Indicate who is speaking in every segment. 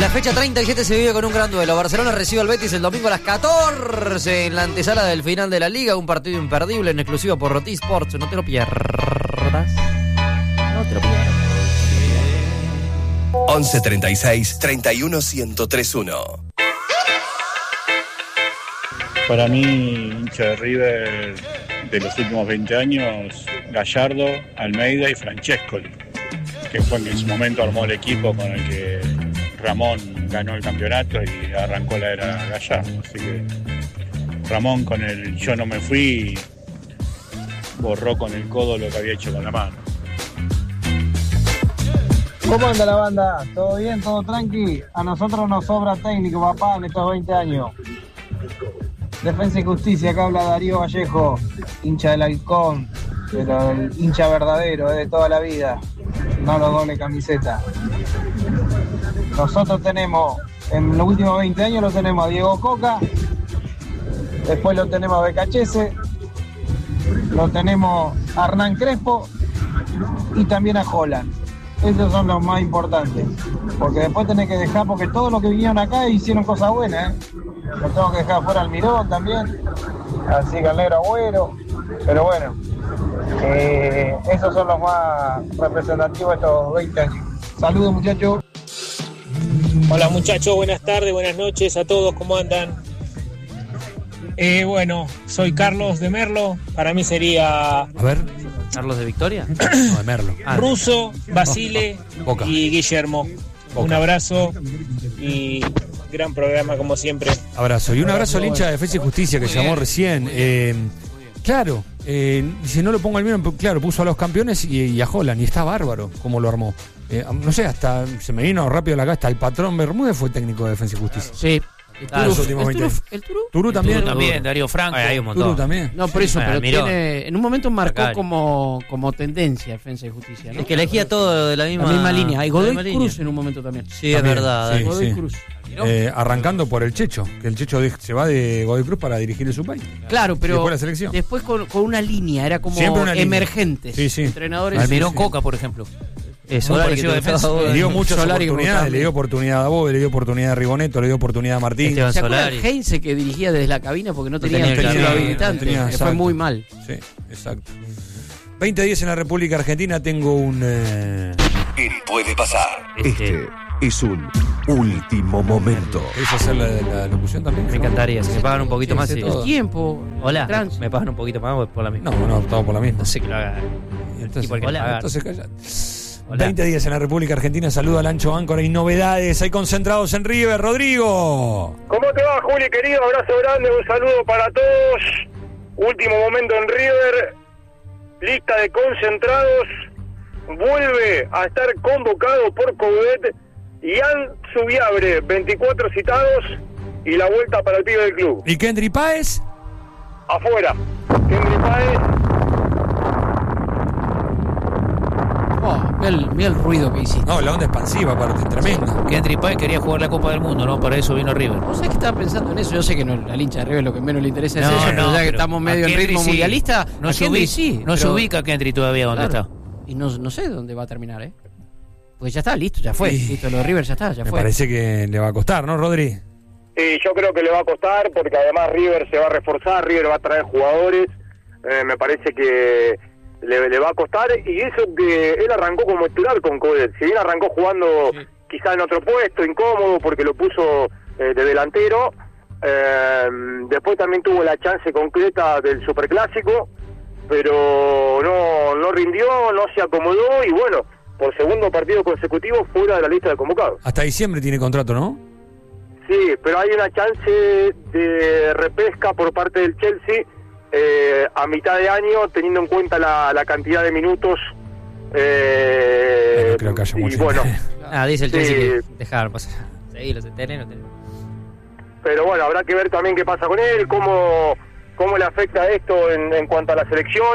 Speaker 1: La fecha 37 se vive con un gran duelo. Barcelona recibe al Betis el domingo a las 14 en la antesala del final de la Liga. Un partido imperdible en exclusiva por Roti Sports. No te lo pierdas. No te lo pierdas.
Speaker 2: 11 36 31 1031.
Speaker 3: Para mí, hincha de River de los últimos 20 años, Gallardo, Almeida y Francescoli, que fue en su momento armó el equipo con el que Ramón ganó el campeonato y arrancó la era Gallardo. Así que Ramón con el yo no me fui borró con el codo lo que había hecho con la mano.
Speaker 4: ¿Cómo anda la banda? ¿Todo bien? ¿Todo tranqui? A nosotros nos sobra técnico, papá, en estos 20 años. Defensa y Justicia, acá habla Darío Vallejo, hincha del Halcón, pero el hincha verdadero, de toda la vida, no los doble camiseta. Nosotros tenemos, en los últimos 20 años lo tenemos a Diego Coca, después lo tenemos a Becachese, lo tenemos a Hernán Crespo y también a Holland. Esos son los más importantes, porque después tenés que dejar, porque todos los que vinieron acá hicieron cosas buenas, Lo tengo que dejar fuera al Mirón también, así que al Negro Agüero, pero bueno, esos son los más representativos de estos 20 años. Saludos, muchachos.
Speaker 5: Hola muchachos, buenas tardes, buenas noches a todos, ¿cómo andan? Bueno, soy Carlos de Merlo, para mí sería...
Speaker 1: A ver, ¿Carlos de Victoria? No, de Merlo.
Speaker 5: Russo, Basile
Speaker 1: Boca.
Speaker 5: y Guillermo.
Speaker 1: Boca.
Speaker 5: Un abrazo y gran programa como siempre.
Speaker 6: Abrazo. Y un abrazo al hincha de Defensa y Justicia que llamó recién. Claro, si no lo pongo al mismo, claro, puso a los campeones y a Holland, y está bárbaro como lo armó. No sé, hasta se me vino rápido a la cabeza, hasta el patrón Bermúdez fue técnico de Defensa y Justicia.
Speaker 1: Sí.
Speaker 6: Los últimos 20 años.
Speaker 1: ¿El Turú?
Speaker 6: Turú también.
Speaker 7: Turú también, Darío Franco.
Speaker 1: Hay un montón.
Speaker 6: Turú también.
Speaker 8: No, por eso, pero
Speaker 7: Mirón.
Speaker 8: tiene, en un momento marcó
Speaker 7: Sacari.
Speaker 8: como tendencia Defensa y Justicia, ¿no?
Speaker 1: Es que elegía todo de la misma
Speaker 8: línea. Hay
Speaker 1: la
Speaker 8: Godoy
Speaker 1: misma
Speaker 8: Cruz
Speaker 1: línea.
Speaker 8: en un momento también.
Speaker 1: Sí,
Speaker 6: También,
Speaker 1: es verdad.
Speaker 6: sí.
Speaker 8: Godoy Cruz.
Speaker 6: Arrancando por el Checho, que el Checho se va de Godoy Cruz para dirigir su país.
Speaker 8: Claro,
Speaker 6: Y
Speaker 8: pero
Speaker 6: después la selección.
Speaker 8: después con una línea, era como
Speaker 6: Siempre una línea.
Speaker 8: emergentes.
Speaker 6: Sí, sí.
Speaker 8: Entrenadores.
Speaker 7: Almirón
Speaker 6: sí.
Speaker 7: Coca, por ejemplo.
Speaker 1: Eso,
Speaker 7: Muy parecido a Defensa.
Speaker 6: Le dio muchas
Speaker 8: Solari como
Speaker 6: oportunidades,
Speaker 8: también.
Speaker 6: le dio oportunidad a Dabove, le dio oportunidad a Rigoneto, le dio oportunidad a Martín.
Speaker 1: Esteban
Speaker 8: ¿Se acuerdan
Speaker 1: Solari.
Speaker 8: Heinze que dirigía desde la cabina porque no tenía
Speaker 1: tenía
Speaker 8: el título
Speaker 1: claro.
Speaker 8: habilitante?
Speaker 6: No tenía,
Speaker 8: que fue
Speaker 6: exacto.
Speaker 8: muy mal.
Speaker 6: Sí, exacto. 20-10 en la República Argentina, tengo un...
Speaker 2: ¿Qué puede pasar?
Speaker 9: Este es un último momento.
Speaker 6: ¿Querés hacer la locución también?
Speaker 1: Me encantaría, si me pagan un poquito más.
Speaker 6: sí,
Speaker 1: Sí.
Speaker 6: todo.
Speaker 8: El tiempo.
Speaker 1: Hola,
Speaker 8: trans-
Speaker 1: me pagan un poquito más por la misma.
Speaker 6: No, estamos por la misma.
Speaker 1: No sé que lo haga.
Speaker 6: Entonces,
Speaker 1: ¿Y por qué le pagan?
Speaker 6: entonces calla.
Speaker 1: Hola.
Speaker 6: 20 días en la República Argentina, saludo al Ancho Áncora y novedades. Hay concentrados en River, Rodrigo.
Speaker 10: ¿Cómo te va, Juli, querido? Abrazo grande, un saludo para todos. Último momento en River. Lista de concentrados. Vuelve a estar convocado por Coudet. Ian Subiabre, 24 citados. Y la vuelta para el pibe del club.
Speaker 6: ¿Y Kendry Páez?
Speaker 10: Afuera. Kendry Páez.
Speaker 8: Oh, mira el ruido que hiciste.
Speaker 6: No, la onda expansiva, aparte, tremenda.
Speaker 7: Kendry Páez quería jugar la Copa del Mundo, ¿no? Para eso vino River.
Speaker 8: ¿Vos sabés que estaba pensando en eso? Yo sé que no, al hincha de River lo que menos le interesa es eso, pero ya que
Speaker 7: pero
Speaker 8: estamos medio
Speaker 7: a
Speaker 8: en
Speaker 7: Kendry
Speaker 8: ritmo
Speaker 7: sí.
Speaker 8: mundialista,
Speaker 7: No
Speaker 8: a
Speaker 7: se
Speaker 8: Kendry
Speaker 7: ubica,
Speaker 8: sí.
Speaker 7: no se
Speaker 8: pero-
Speaker 7: ubica Kendry todavía donde
Speaker 8: Claro.
Speaker 7: está.
Speaker 8: Y no sé dónde va a terminar, ¿eh? Porque ya está, listo, ya fue.
Speaker 6: Sí.
Speaker 8: Listo, lo de River ya está, ya
Speaker 6: Me
Speaker 8: fue.
Speaker 6: parece que le va a costar, ¿no, Rodri?
Speaker 10: Sí, yo creo que le va a costar porque además River se va a reforzar, River va a traer jugadores. Me parece que le va a costar, y eso que él arrancó como titular con Coudet. Si bien arrancó jugando quizá en otro puesto, incómodo, porque lo puso de delantero, después también tuvo la chance concreta del Superclásico, pero no rindió, no se acomodó, y bueno, por segundo partido consecutivo fuera de la lista de convocados.
Speaker 6: Hasta diciembre tiene contrato, ¿no?
Speaker 10: Sí, pero hay una chance de repesca por parte del Chelsea a mitad de año, teniendo en cuenta la cantidad de minutos.
Speaker 6: No creo que haya
Speaker 10: y
Speaker 6: mucho.
Speaker 10: bueno,
Speaker 1: Dice el Chelsea
Speaker 10: Sí.
Speaker 1: que dejar pasar. Seguilo, se tenés, no tenés.
Speaker 10: pero bueno, habrá que ver también qué pasa con él, cómo le afecta esto en cuanto a la selección.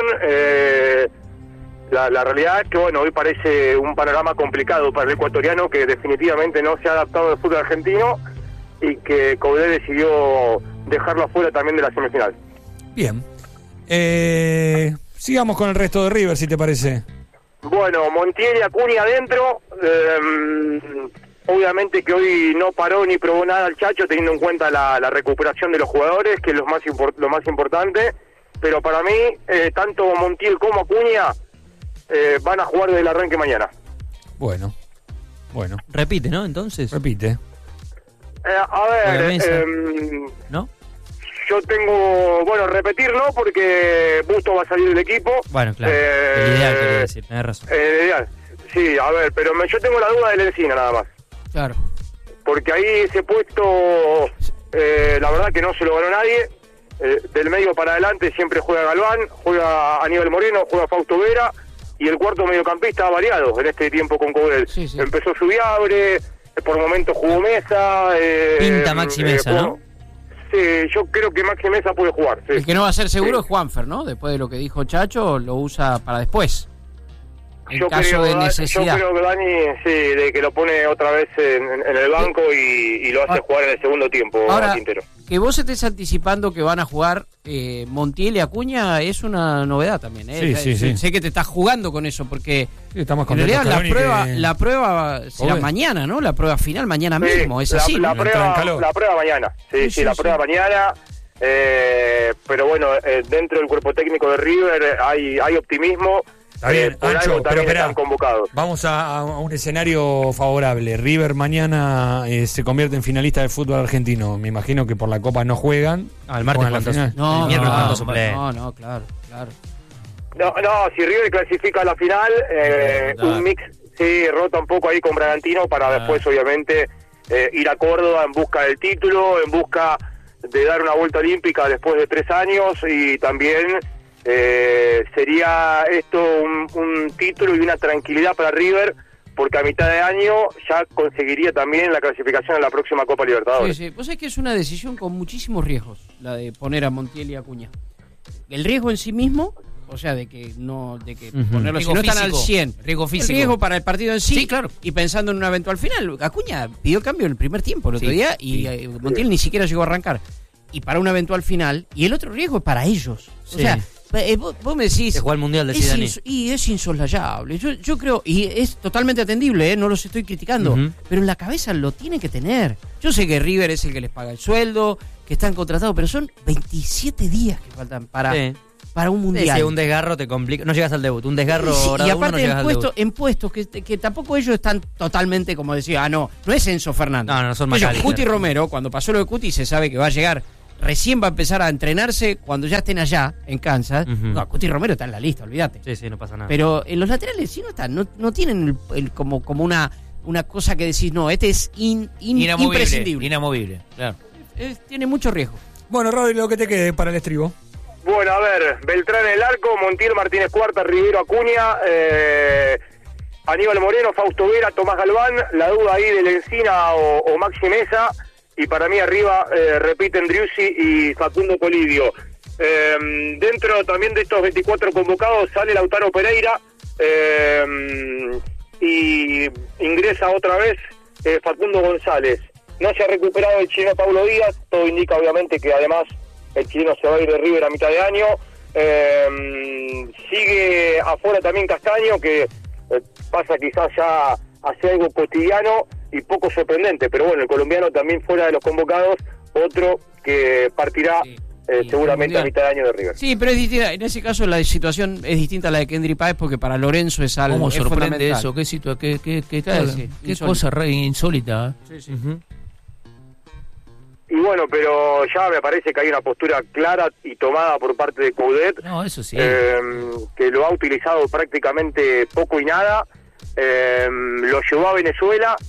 Speaker 10: La realidad es que bueno, hoy parece un panorama complicado para el ecuatoriano, que definitivamente no se ha adaptado al fútbol argentino y que Coudet decidió dejarlo afuera también de la semifinal.
Speaker 6: Bien. Sigamos con el resto de River, si te parece.
Speaker 10: Bueno, Montiel y Acuña adentro. Obviamente que hoy no paró ni probó nada el Chacho, teniendo en cuenta la recuperación de los jugadores, que es lo más importante. Pero para mí, tanto Montiel como Acuña van a jugar desde el arranque mañana.
Speaker 6: Bueno.
Speaker 1: Repite, ¿no? Entonces.
Speaker 6: Repite.
Speaker 10: A ver,
Speaker 1: ¿no?
Speaker 10: Yo tengo, repetir no, porque Busto va a salir del equipo.
Speaker 1: Bueno, claro. El ideal, quería decir, tenés razón.
Speaker 10: El ideal, sí, a ver, pero yo tengo la duda del Encina nada más.
Speaker 8: Claro.
Speaker 10: Porque ahí ese puesto, la verdad que no se lo ganó nadie. Del medio para adelante siempre juega Galván, juega Aníbal Moreno, juega Fausto Vera, y el cuarto mediocampista ha variado en este tiempo con Coudet.
Speaker 8: Sí.
Speaker 10: Empezó Subiabre, por momentos jugó Mesa.
Speaker 1: Pinta Maxi Mesa, ¿no?
Speaker 10: Sí, yo creo que Maxi Mesa puede jugar. Sí.
Speaker 8: El que no va a ser seguro es Juanfer, ¿no? Después de lo que dijo Chacho, lo usa para después. En caso de necesidad.
Speaker 10: Yo creo que Dani, sí, de que lo pone otra vez en el banco y lo hace jugar en el segundo tiempo.
Speaker 8: Ahora,
Speaker 10: Quintero.
Speaker 8: Que vos estés anticipando que van a jugar Montiel y Acuña es una novedad también.
Speaker 6: Sí.
Speaker 8: Sé que te estás jugando con eso, porque
Speaker 6: estamos
Speaker 8: en realidad la prueba será mañana, ¿no? La prueba final mañana mismo, es así.
Speaker 10: La prueba mañana. Sí, la prueba mañana. Pero bueno, dentro del cuerpo técnico de River hay optimismo.
Speaker 6: Está bien, Ancho, pero esperá,
Speaker 10: convocados.
Speaker 6: Vamos a un escenario favorable. River mañana se convierte en finalista del fútbol argentino. Me imagino que por la Copa no juegan.
Speaker 1: El martes
Speaker 8: claro.
Speaker 10: No, si River clasifica a la final, un mix rota un poco ahí con Bragantino para después, obviamente, ir a Córdoba en busca del título, en busca de dar una vuelta olímpica después de 3 años y también... sería esto un título y una tranquilidad para River, porque a mitad de año ya conseguiría también la clasificación en la próxima Copa Libertadores.
Speaker 8: Sí. Vos sabés que es una decisión con muchísimos riesgos, la de poner a Montiel y Acuña. El riesgo en sí mismo, o sea, de que ponerlo, si no están al 100.
Speaker 7: Riesgo físico.
Speaker 8: El riesgo para el partido en sí,
Speaker 7: claro.
Speaker 8: Y pensando en una eventual final. Acuña pidió cambio en el primer tiempo el otro día y Montiel ni siquiera llegó a arrancar. Y para una eventual final, y el otro riesgo es para ellos. O sea... Vos me decís...
Speaker 1: Se juega el Mundial de Zidane.
Speaker 8: Y es insoslayable. Yo creo... Y es totalmente atendible, no los estoy criticando. Pero en la cabeza lo tienen que tener. Yo sé que River es el que les paga el sueldo, que están contratados, pero son 27 días que faltan para un Mundial.
Speaker 1: Sí, un desgarro te complica. No llegas al debut. Un desgarro...
Speaker 8: y aparte en puestos que tampoco ellos están totalmente, como decía, no es Enzo Fernández.
Speaker 1: No son Macalister.
Speaker 8: Cuti Romero, cuando pasó lo de Cuti, se sabe que va a llegar... Recién va a empezar a entrenarse cuando ya estén allá, en Kansas. No, Cuti Romero está en la lista, olvídate.
Speaker 1: Sí, no pasa nada.
Speaker 8: Pero en los laterales sí no están, no tienen como una cosa que decís, no, este es imprescindible.
Speaker 7: Inamovible, claro.
Speaker 8: Tiene mucho riesgo.
Speaker 6: Bueno, Rodri, lo que te quede para el estribo.
Speaker 10: Bueno, a ver, Beltrán en el arco, Montiel, Martínez Cuarta, Rivero, Acuña, Aníbal Moreno, Fausto Vera, Tomás Galván, la duda ahí del Encina o Maxi Mesa. Y para mí arriba repiten Driussi y Facundo Colidio. Dentro también de estos 24 convocados sale Lautaro Pereira y ingresa otra vez Facundo González. No se ha recuperado el chileno Paulo Díaz, todo indica obviamente que además el chileno se va a ir de River a mitad de año. Sigue afuera también Castaño, que pasa quizás ya hacia algo cotidiano y poco sorprendente, pero bueno, el colombiano también fuera de los convocados, otro que partirá seguramente a mitad de año de River.
Speaker 8: Sí, pero es distinta, en ese caso la situación es distinta a la de Kendry Páez, porque para Lorenzo es algo
Speaker 7: ¿Cómo sorprende
Speaker 8: eso?
Speaker 7: ¿Qué cosa re insólita?
Speaker 8: Sí.
Speaker 10: Y bueno, pero ya me parece que hay una postura clara y tomada por parte de Coudet,
Speaker 7: eso sí.
Speaker 10: Que lo ha utilizado prácticamente poco y nada. Lo llevó a Venezuela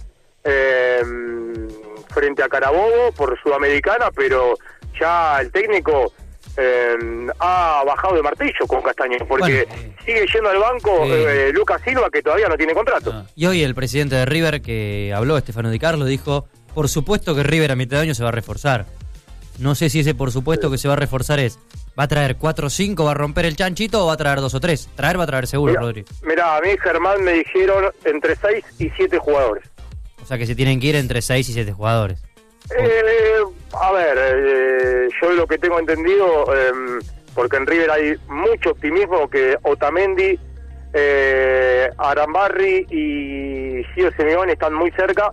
Speaker 10: frente a Carabobo por Sudamericana, pero ya el técnico ha bajado de martillo con Castaño, porque sigue yendo al banco Lucas Silva, que todavía no tiene contrato.
Speaker 1: Y hoy el presidente de River, que habló, Estefano Di Carlo, dijo, por supuesto que River a mitad de año se va a reforzar. No sé si ese por supuesto que se va a reforzar ¿va a traer 4 o 5, va a romper el chanchito o va a traer 2 o 3? Va a traer seguro, Rodri.
Speaker 10: Mira, a mí Germán me dijeron entre 6 y 7 jugadores.
Speaker 1: O sea que se tienen que ir entre 6 y 7 jugadores.
Speaker 10: A ver, yo lo que tengo entendido, porque en River hay mucho optimismo, que Otamendi Arambarri y Gio Simeone están muy cerca,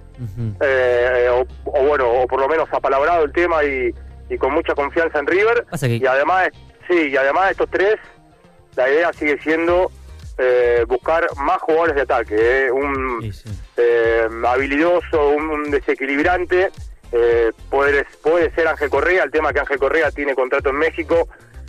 Speaker 10: o por lo menos apalabrado el tema y con mucha confianza en River. Y además estos tres, la idea sigue siendo buscar más jugadores de ataque, un habilidoso, un desequilibrante. Puede ser Ángel Correa. El tema que Ángel Correa tiene contrato en México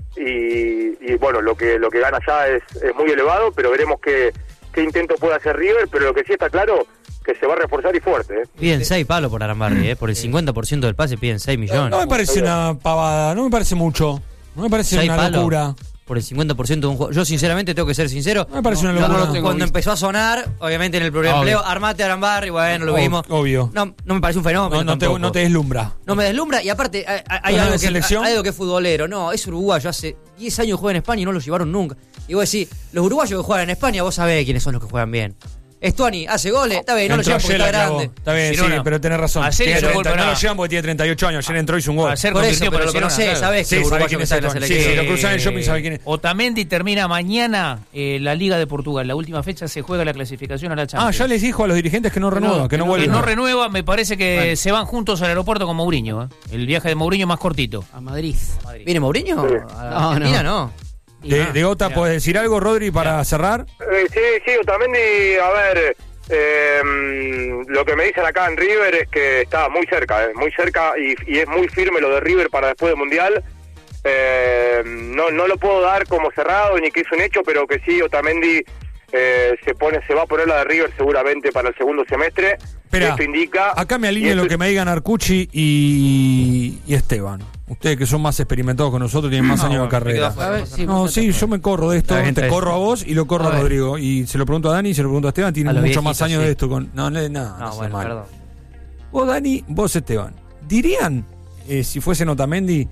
Speaker 10: y bueno, lo que gana allá es muy elevado, pero veremos qué intento puede hacer River. Pero lo que sí está claro, que se va a reforzar y fuerte.
Speaker 1: Piden 6 palos por Arambarri, por el 50% del pase piden 6 millones.
Speaker 6: No me parece una pavada, no me parece mucho, no me parece una locura.
Speaker 1: Por el 50% de un juego. Yo sinceramente tengo que ser sincero.
Speaker 6: Me parece una locura.
Speaker 1: Cuando empezó a sonar, obviamente en el primer empleo, armate Arambarri, bueno, lo vimos.
Speaker 6: Obvio.
Speaker 1: No me parece un fenómeno.
Speaker 6: No te deslumbra.
Speaker 1: No me deslumbra, y aparte hay algo que es futbolero. No, es uruguayo, hace 10 años juega en España y no lo llevaron nunca. Y vos decís, los uruguayos que juegan en España, vos sabés quiénes son los que juegan bien. Estuani hace goles, está bien, no lo llevan porque está grande.
Speaker 6: Está bien, sí, pero tenés razón. No lo llevan porque tiene 38 años. Ayer entró y hizo un gol.
Speaker 1: Por eso, pero lo conocés, sabés que uruguayo que está en la selección.
Speaker 6: Sí, lo cruzan en el shopping, sabe quién es.
Speaker 7: Otamendi termina mañana la Liga de Portugal. La última fecha se juega la clasificación a la Champions.
Speaker 6: Ya les dijo a los dirigentes que no renueva, que no vuelve.
Speaker 7: Que no renueva, me parece que se van juntos al aeropuerto con Mourinho. El viaje de Mourinho más cortito.
Speaker 8: A Madrid.
Speaker 1: ¿Viene Mourinho? A Argentina no.
Speaker 6: De Ota, ¿puedes decir algo, Rodri, para cerrar?
Speaker 10: Sí, Otamendi, a ver... lo que me dicen acá en River es que está muy cerca y es muy firme lo de River para después del Mundial. No lo puedo dar como cerrado ni que es un hecho, pero que sí, Otamendi se va a poner la de River seguramente para el segundo semestre.
Speaker 6: Espera,
Speaker 10: esto indica,
Speaker 6: acá me alineo lo que me digan Arcucci y Esteban. Ustedes que son más experimentados con nosotros, tienen más años de carrera. Yo me corro de esto, te corro a vos y lo corro a Rodrigo. Y se lo pregunto a Dani y se lo pregunto a Esteban, tienen mucho más años de esto. No, bueno, perdón. Vos, Dani, vos, Esteban, ¿dirían, si fuesen Otamendi,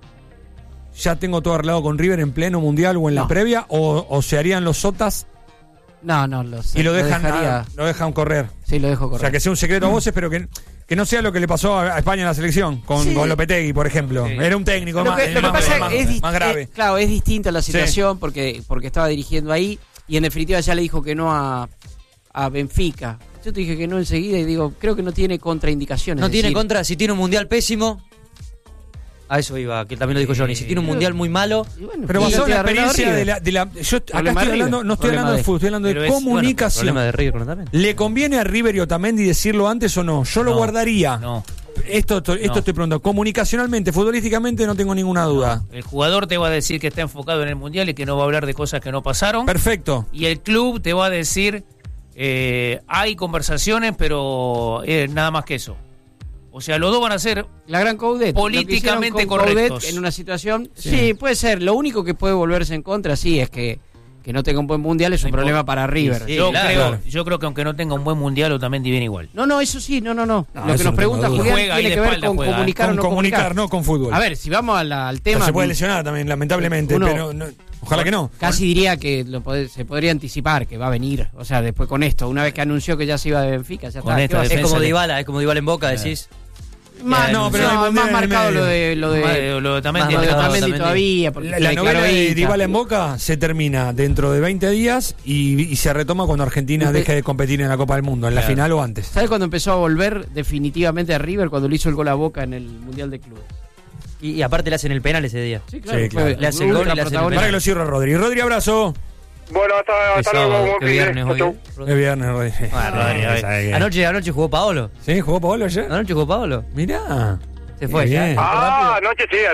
Speaker 6: ya tengo todo arreglado con River en pleno Mundial o en la previa? ¿O se harían los sotas?
Speaker 8: No,
Speaker 6: y lo dejan correr.
Speaker 8: Sí, lo dejo correr.
Speaker 6: O sea, que sea un secreto a voces, pero que no sea lo que le pasó a España en la selección, con Lopetegui, por ejemplo. Sí. Era un técnico
Speaker 8: lo que pasa
Speaker 6: más grave.
Speaker 8: Claro, es distinta la situación porque estaba dirigiendo ahí y en definitiva ya le dijo que no a Benfica. Yo te dije que no enseguida y digo, creo que no tiene contraindicaciones.
Speaker 1: No tiene contra, si tiene un mundial pésimo. A eso iba, que también lo dijo Johnny. Si tiene un mundial muy malo.
Speaker 6: Bueno, pero basado en la experiencia de la yo acá estoy hablando, no estoy hablando de fútbol, estoy hablando de comunicación.
Speaker 1: Problema de River también.
Speaker 6: ¿Le conviene a River y Otamendi decirlo antes o no? Yo lo guardaría. No. Esto estoy preguntando. Comunicacionalmente, futbolísticamente, no tengo ninguna duda.
Speaker 7: El jugador te va a decir que está enfocado en el mundial y que no va a hablar de cosas que no pasaron.
Speaker 6: Perfecto.
Speaker 7: Y el club te va a decir, hay conversaciones, pero nada más que eso. O sea, los dos van a ser
Speaker 8: la gran Coudet,
Speaker 7: políticamente correctos.
Speaker 8: En una situación, sí, puede ser. Lo único que puede volverse en contra, sí, es que no tenga un buen mundial es un problema para River.
Speaker 7: Sí, yo creo que aunque no tenga un buen mundial, Otamendi viene igual.
Speaker 8: No, eso sí, no. Lo que nos pregunta Julián tiene que ver con comunicar o no comunicar.
Speaker 6: No con fútbol.
Speaker 8: A ver, si vamos al tema...
Speaker 6: Pero se puede lesionar también, lamentablemente, pero ojalá que no.
Speaker 8: Casi diría que se podría anticipar que va a venir. O sea, después con esto, una vez que anunció que ya se iba de Benfica, ya está.
Speaker 1: Es como Dybala en Boca, decís...
Speaker 8: Más marcado lo de Otamendi todavía.
Speaker 6: La novela de Dybala en Boca se termina dentro de 20 días y se retoma cuando Argentina deje de competir en la Copa del Mundo, en la final o antes.
Speaker 8: ¿Sabes cuándo empezó a volver definitivamente a River? Cuando le hizo el gol a Boca en el Mundial de Clubes.
Speaker 1: Y aparte le hacen el penal ese día.
Speaker 8: Sí, claro.
Speaker 1: Le hace el gol y le hacen el penal.
Speaker 6: Para que lo cierre Rodri. Rodri, abrazo.
Speaker 10: Bueno, hasta luego.
Speaker 1: Es viernes hoy.
Speaker 6: Es viernes, Rodri.
Speaker 1: Anoche jugó Paolo.
Speaker 6: ¿Sí? ¿Jugó Paolo ayer?
Speaker 1: Anoche jugó Paolo.
Speaker 6: Mirá.
Speaker 1: Se fue.
Speaker 6: Bien.
Speaker 10: Anoche sí.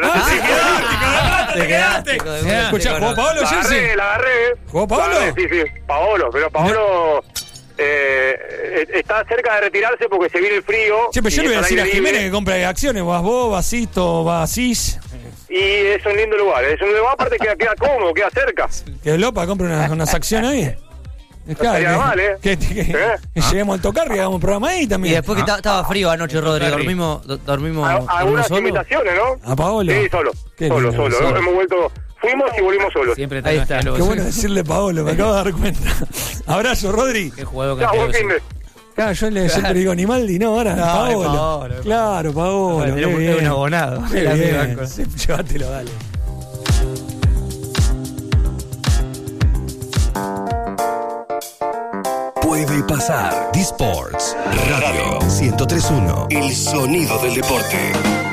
Speaker 6: Te quedaste. Escuchá, ¿jugó Paolo ayer?
Speaker 10: La agarré.
Speaker 6: ¿Jugó Paolo?
Speaker 10: Sí. Paolo, pero Paolo... está cerca de retirarse porque se viene el frío.
Speaker 6: Sí, pero yo le voy a decir a Jiménez que compre acciones. Vas vos, vas Sisto, vas Cis.
Speaker 10: Y es un lindo lugar. Es un lugar aparte que queda cómodo, queda cerca.
Speaker 6: Que Lopa compre unas acciones ahí.
Speaker 10: Estaría mal,
Speaker 6: que lleguemos al tocar y hagamos un programa ahí también.
Speaker 1: Y después que estaba frío anoche, Rodri. Dormimos
Speaker 10: algunas invitaciones, ¿no?
Speaker 6: ¿A Paolo?
Speaker 10: Sí, solo. Hemos vuelto... Fuimos y volvimos solos.
Speaker 7: Siempre
Speaker 6: ahí está. Qué bueno decirle Paolo, me acabo de dar cuenta. Abrazo, Rodri.
Speaker 7: Qué jugador que
Speaker 6: Claro, yo siempre digo Nimaldi, no, ahora Paolo. Claro, Paolo.
Speaker 1: Un abonado.
Speaker 6: Llévatelo, dale.
Speaker 2: Puede pasar. D-Sports Radio 103.1. El sonido del deporte.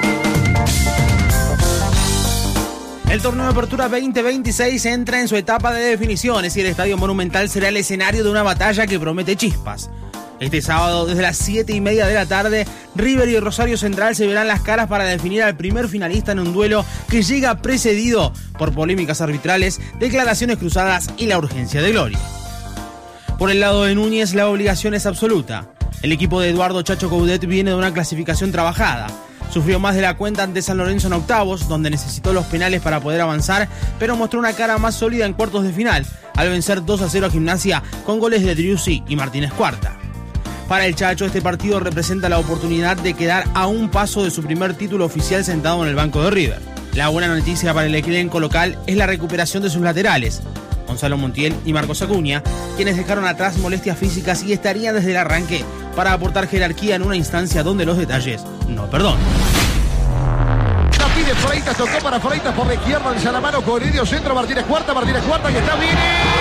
Speaker 11: El torneo de apertura 2026 entra en su etapa de definiciones y el Estadio Monumental será el escenario de una batalla que promete chispas. Este sábado, desde las 7:30 de la tarde, River y Rosario Central se verán las caras para definir al primer finalista en un duelo que llega precedido por polémicas arbitrales, declaraciones cruzadas y la urgencia de gloria. Por el lado de Núñez, la obligación es absoluta. El equipo de Eduardo Chacho Coudet viene de una clasificación trabajada. Sufrió más de la cuenta ante San Lorenzo en octavos, donde necesitó los penales para poder avanzar, pero mostró una cara más sólida en cuartos de final, al vencer 2-0 a Gimnasia con goles de Driussi y Martínez Cuarta. Para el Chacho, este partido representa la oportunidad de quedar a un paso de su primer título oficial sentado en el banco de River. La buena noticia para el elenco local es la recuperación de sus laterales, Gonzalo Montiel y Marcos Acuña, quienes dejaron atrás molestias físicas y estarían desde el arranque para aportar jerarquía en una instancia donde los detalles no perdonan.
Speaker 12: La pide Freitas, tocó para Freitas por la izquierda, alza la mano con Idio, centro, Martínez Cuarta que está bien.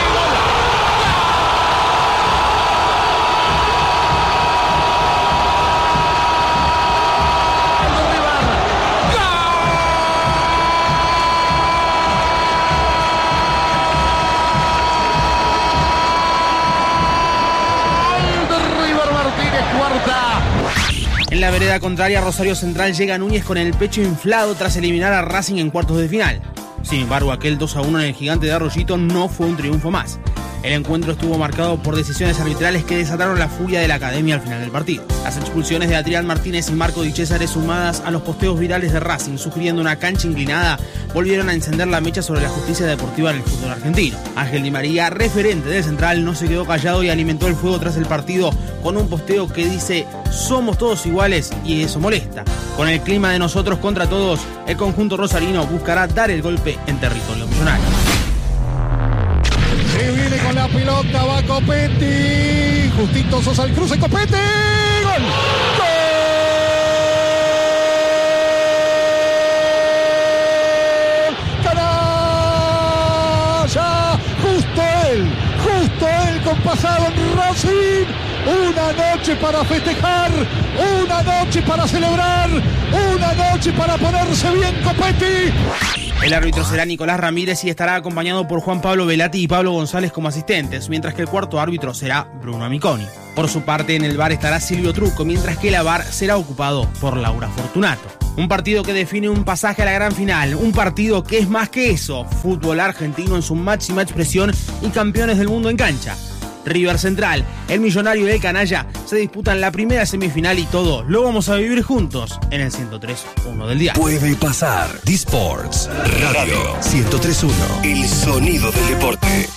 Speaker 11: En la vereda contraria, Rosario Central llega a Núñez con el pecho inflado tras eliminar a Racing en cuartos de final. Sin embargo, aquel 2-1 en el Gigante de Arroyito no fue un triunfo más. El encuentro estuvo marcado por decisiones arbitrales que desataron la furia de la academia al final del partido. Las expulsiones de Adrián Martínez y Marco Di Cesare, sumadas a los posteos virales de Racing sugiriendo una cancha inclinada, volvieron a encender la mecha sobre la justicia deportiva en el fútbol argentino. Ángel Di María, referente del Central, no se quedó callado y alimentó el fuego tras el partido con un posteo que dice: somos todos iguales, y eso molesta. Con el clima de nosotros contra todos, el conjunto rosarino buscará dar el golpe en territorio millonario.
Speaker 12: Se viene con la pelota, va Copetti. Justito Sosa al cruce, Copetti. ¡Gol! ¡Gol! ¡Canalla! Justo él con pasado en Racing. Una noche para festejar, una noche para celebrar, una noche para ponerse bien, Copetti.
Speaker 11: El árbitro será Nicolás Ramírez y estará acompañado por Juan Pablo Velati y Pablo González como asistentes, mientras que el cuarto árbitro será Bruno Amiconi. Por su parte, en el VAR estará Silvio Trucco, mientras que el VAR será ocupado por Laura Fortunato. Un partido que define un pasaje a la gran final, un partido que es más que eso, fútbol argentino en su máxima expresión y campeones del mundo en cancha. River Central, el Millonario y el Canalla se disputan la primera semifinal y todo lo vamos a vivir juntos en el 103.1 del diario.
Speaker 2: Puede pasar. D-Sports Radio 103.1. El sonido del deporte.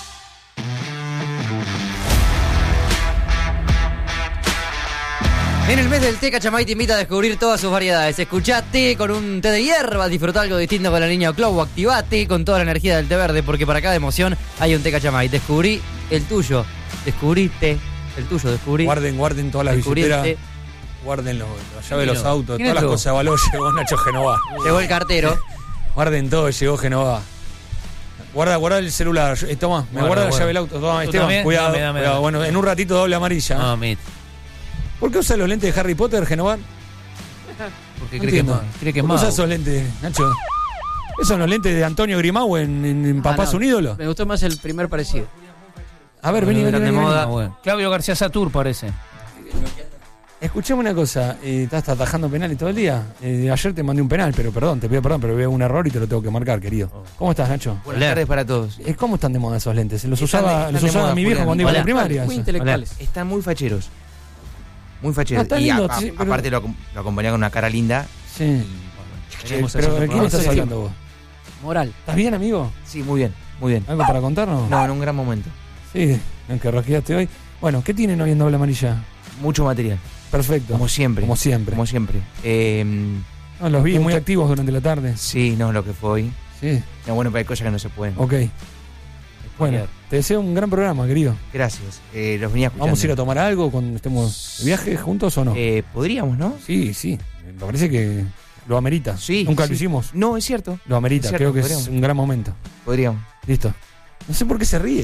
Speaker 1: En el mes del té, Cachamay te invita a descubrir todas sus variedades. Escuchá té con un té de hierba, disfrutá algo distinto con la línea Oclow, activate con toda la energía del té verde, porque para cada emoción hay un té Cachamay. Descubrí el tuyo, descubrí té, el tuyo, descubrí.
Speaker 6: Guarden todas las billeteras, guarden las llaves de los autos, todas las cosas de valor. Llegó Nacho Genová.
Speaker 1: Llegó el cartero.
Speaker 6: Guarden todo, llegó Genová. Guarda el celular. Toma, me guarda la llave del auto. Toma, Esteban, cuidado. Cuidado. Bueno, en un ratito doble amarilla.
Speaker 7: No, mit.
Speaker 6: ¿Por qué usa los lentes de Harry Potter, Genován?
Speaker 7: Porque cree que es mago.
Speaker 6: ¿Por qué usa esos lentes, Nacho? ¿Esos son los lentes de Antonio Grimau en Papá es un ídolo?
Speaker 8: Me gustó más el primer parecido.
Speaker 6: A ver, vení.
Speaker 7: Claudio García Satur parece.
Speaker 6: Escuchame una cosa, estás atajando penales todo el día. Ayer te mandé un penal, pero perdón, te pido perdón, pero veo un error y te lo tengo que marcar, querido. ¿Cómo estás, Nacho?
Speaker 13: Buenas tardes para todos.
Speaker 6: ¿Cómo están de moda esos lentes? Los usaba mi viejo cuando iba a la primaria.
Speaker 8: Muy intelectuales.
Speaker 13: Están muy facheros. Muy facheros.
Speaker 6: Y
Speaker 13: lindo, aparte lo acompañé con una cara linda.
Speaker 6: Sí. Pero ¿de quién estás hablando vos?
Speaker 8: Moral.
Speaker 13: ¿Estás bien, amigo? Sí, muy bien, muy bien.
Speaker 6: ¿Algo para contarnos?
Speaker 13: No, en un gran momento.
Speaker 6: Sí, en que rosqueaste hoy. Bueno, ¿qué tienen hoy en Doble Amarilla?
Speaker 13: Mucho material.
Speaker 6: Perfecto.
Speaker 13: Como siempre.
Speaker 6: Como siempre.
Speaker 13: Como siempre.
Speaker 6: No, los vi muy activos durante la tarde.
Speaker 13: Sí, no, lo que fue hoy.
Speaker 6: Sí.
Speaker 13: No, bueno, pero hay cosas que no se pueden.
Speaker 6: Ok. Bueno, te deseo un gran programa, querido.
Speaker 13: Gracias. Los venía escuchando.
Speaker 6: ¿Vamos a ir a tomar algo cuando estemos de viaje juntos o no?
Speaker 13: Podríamos, ¿no?
Speaker 6: Sí. Me parece que lo amerita.
Speaker 13: Sí.
Speaker 6: Nunca lo hicimos.
Speaker 13: No, es cierto.
Speaker 6: Lo amerita.
Speaker 13: Es cierto,
Speaker 6: creo que
Speaker 13: podríamos.
Speaker 6: es un gran momento.
Speaker 13: Podríamos.
Speaker 6: Listo. No sé por qué se ríe.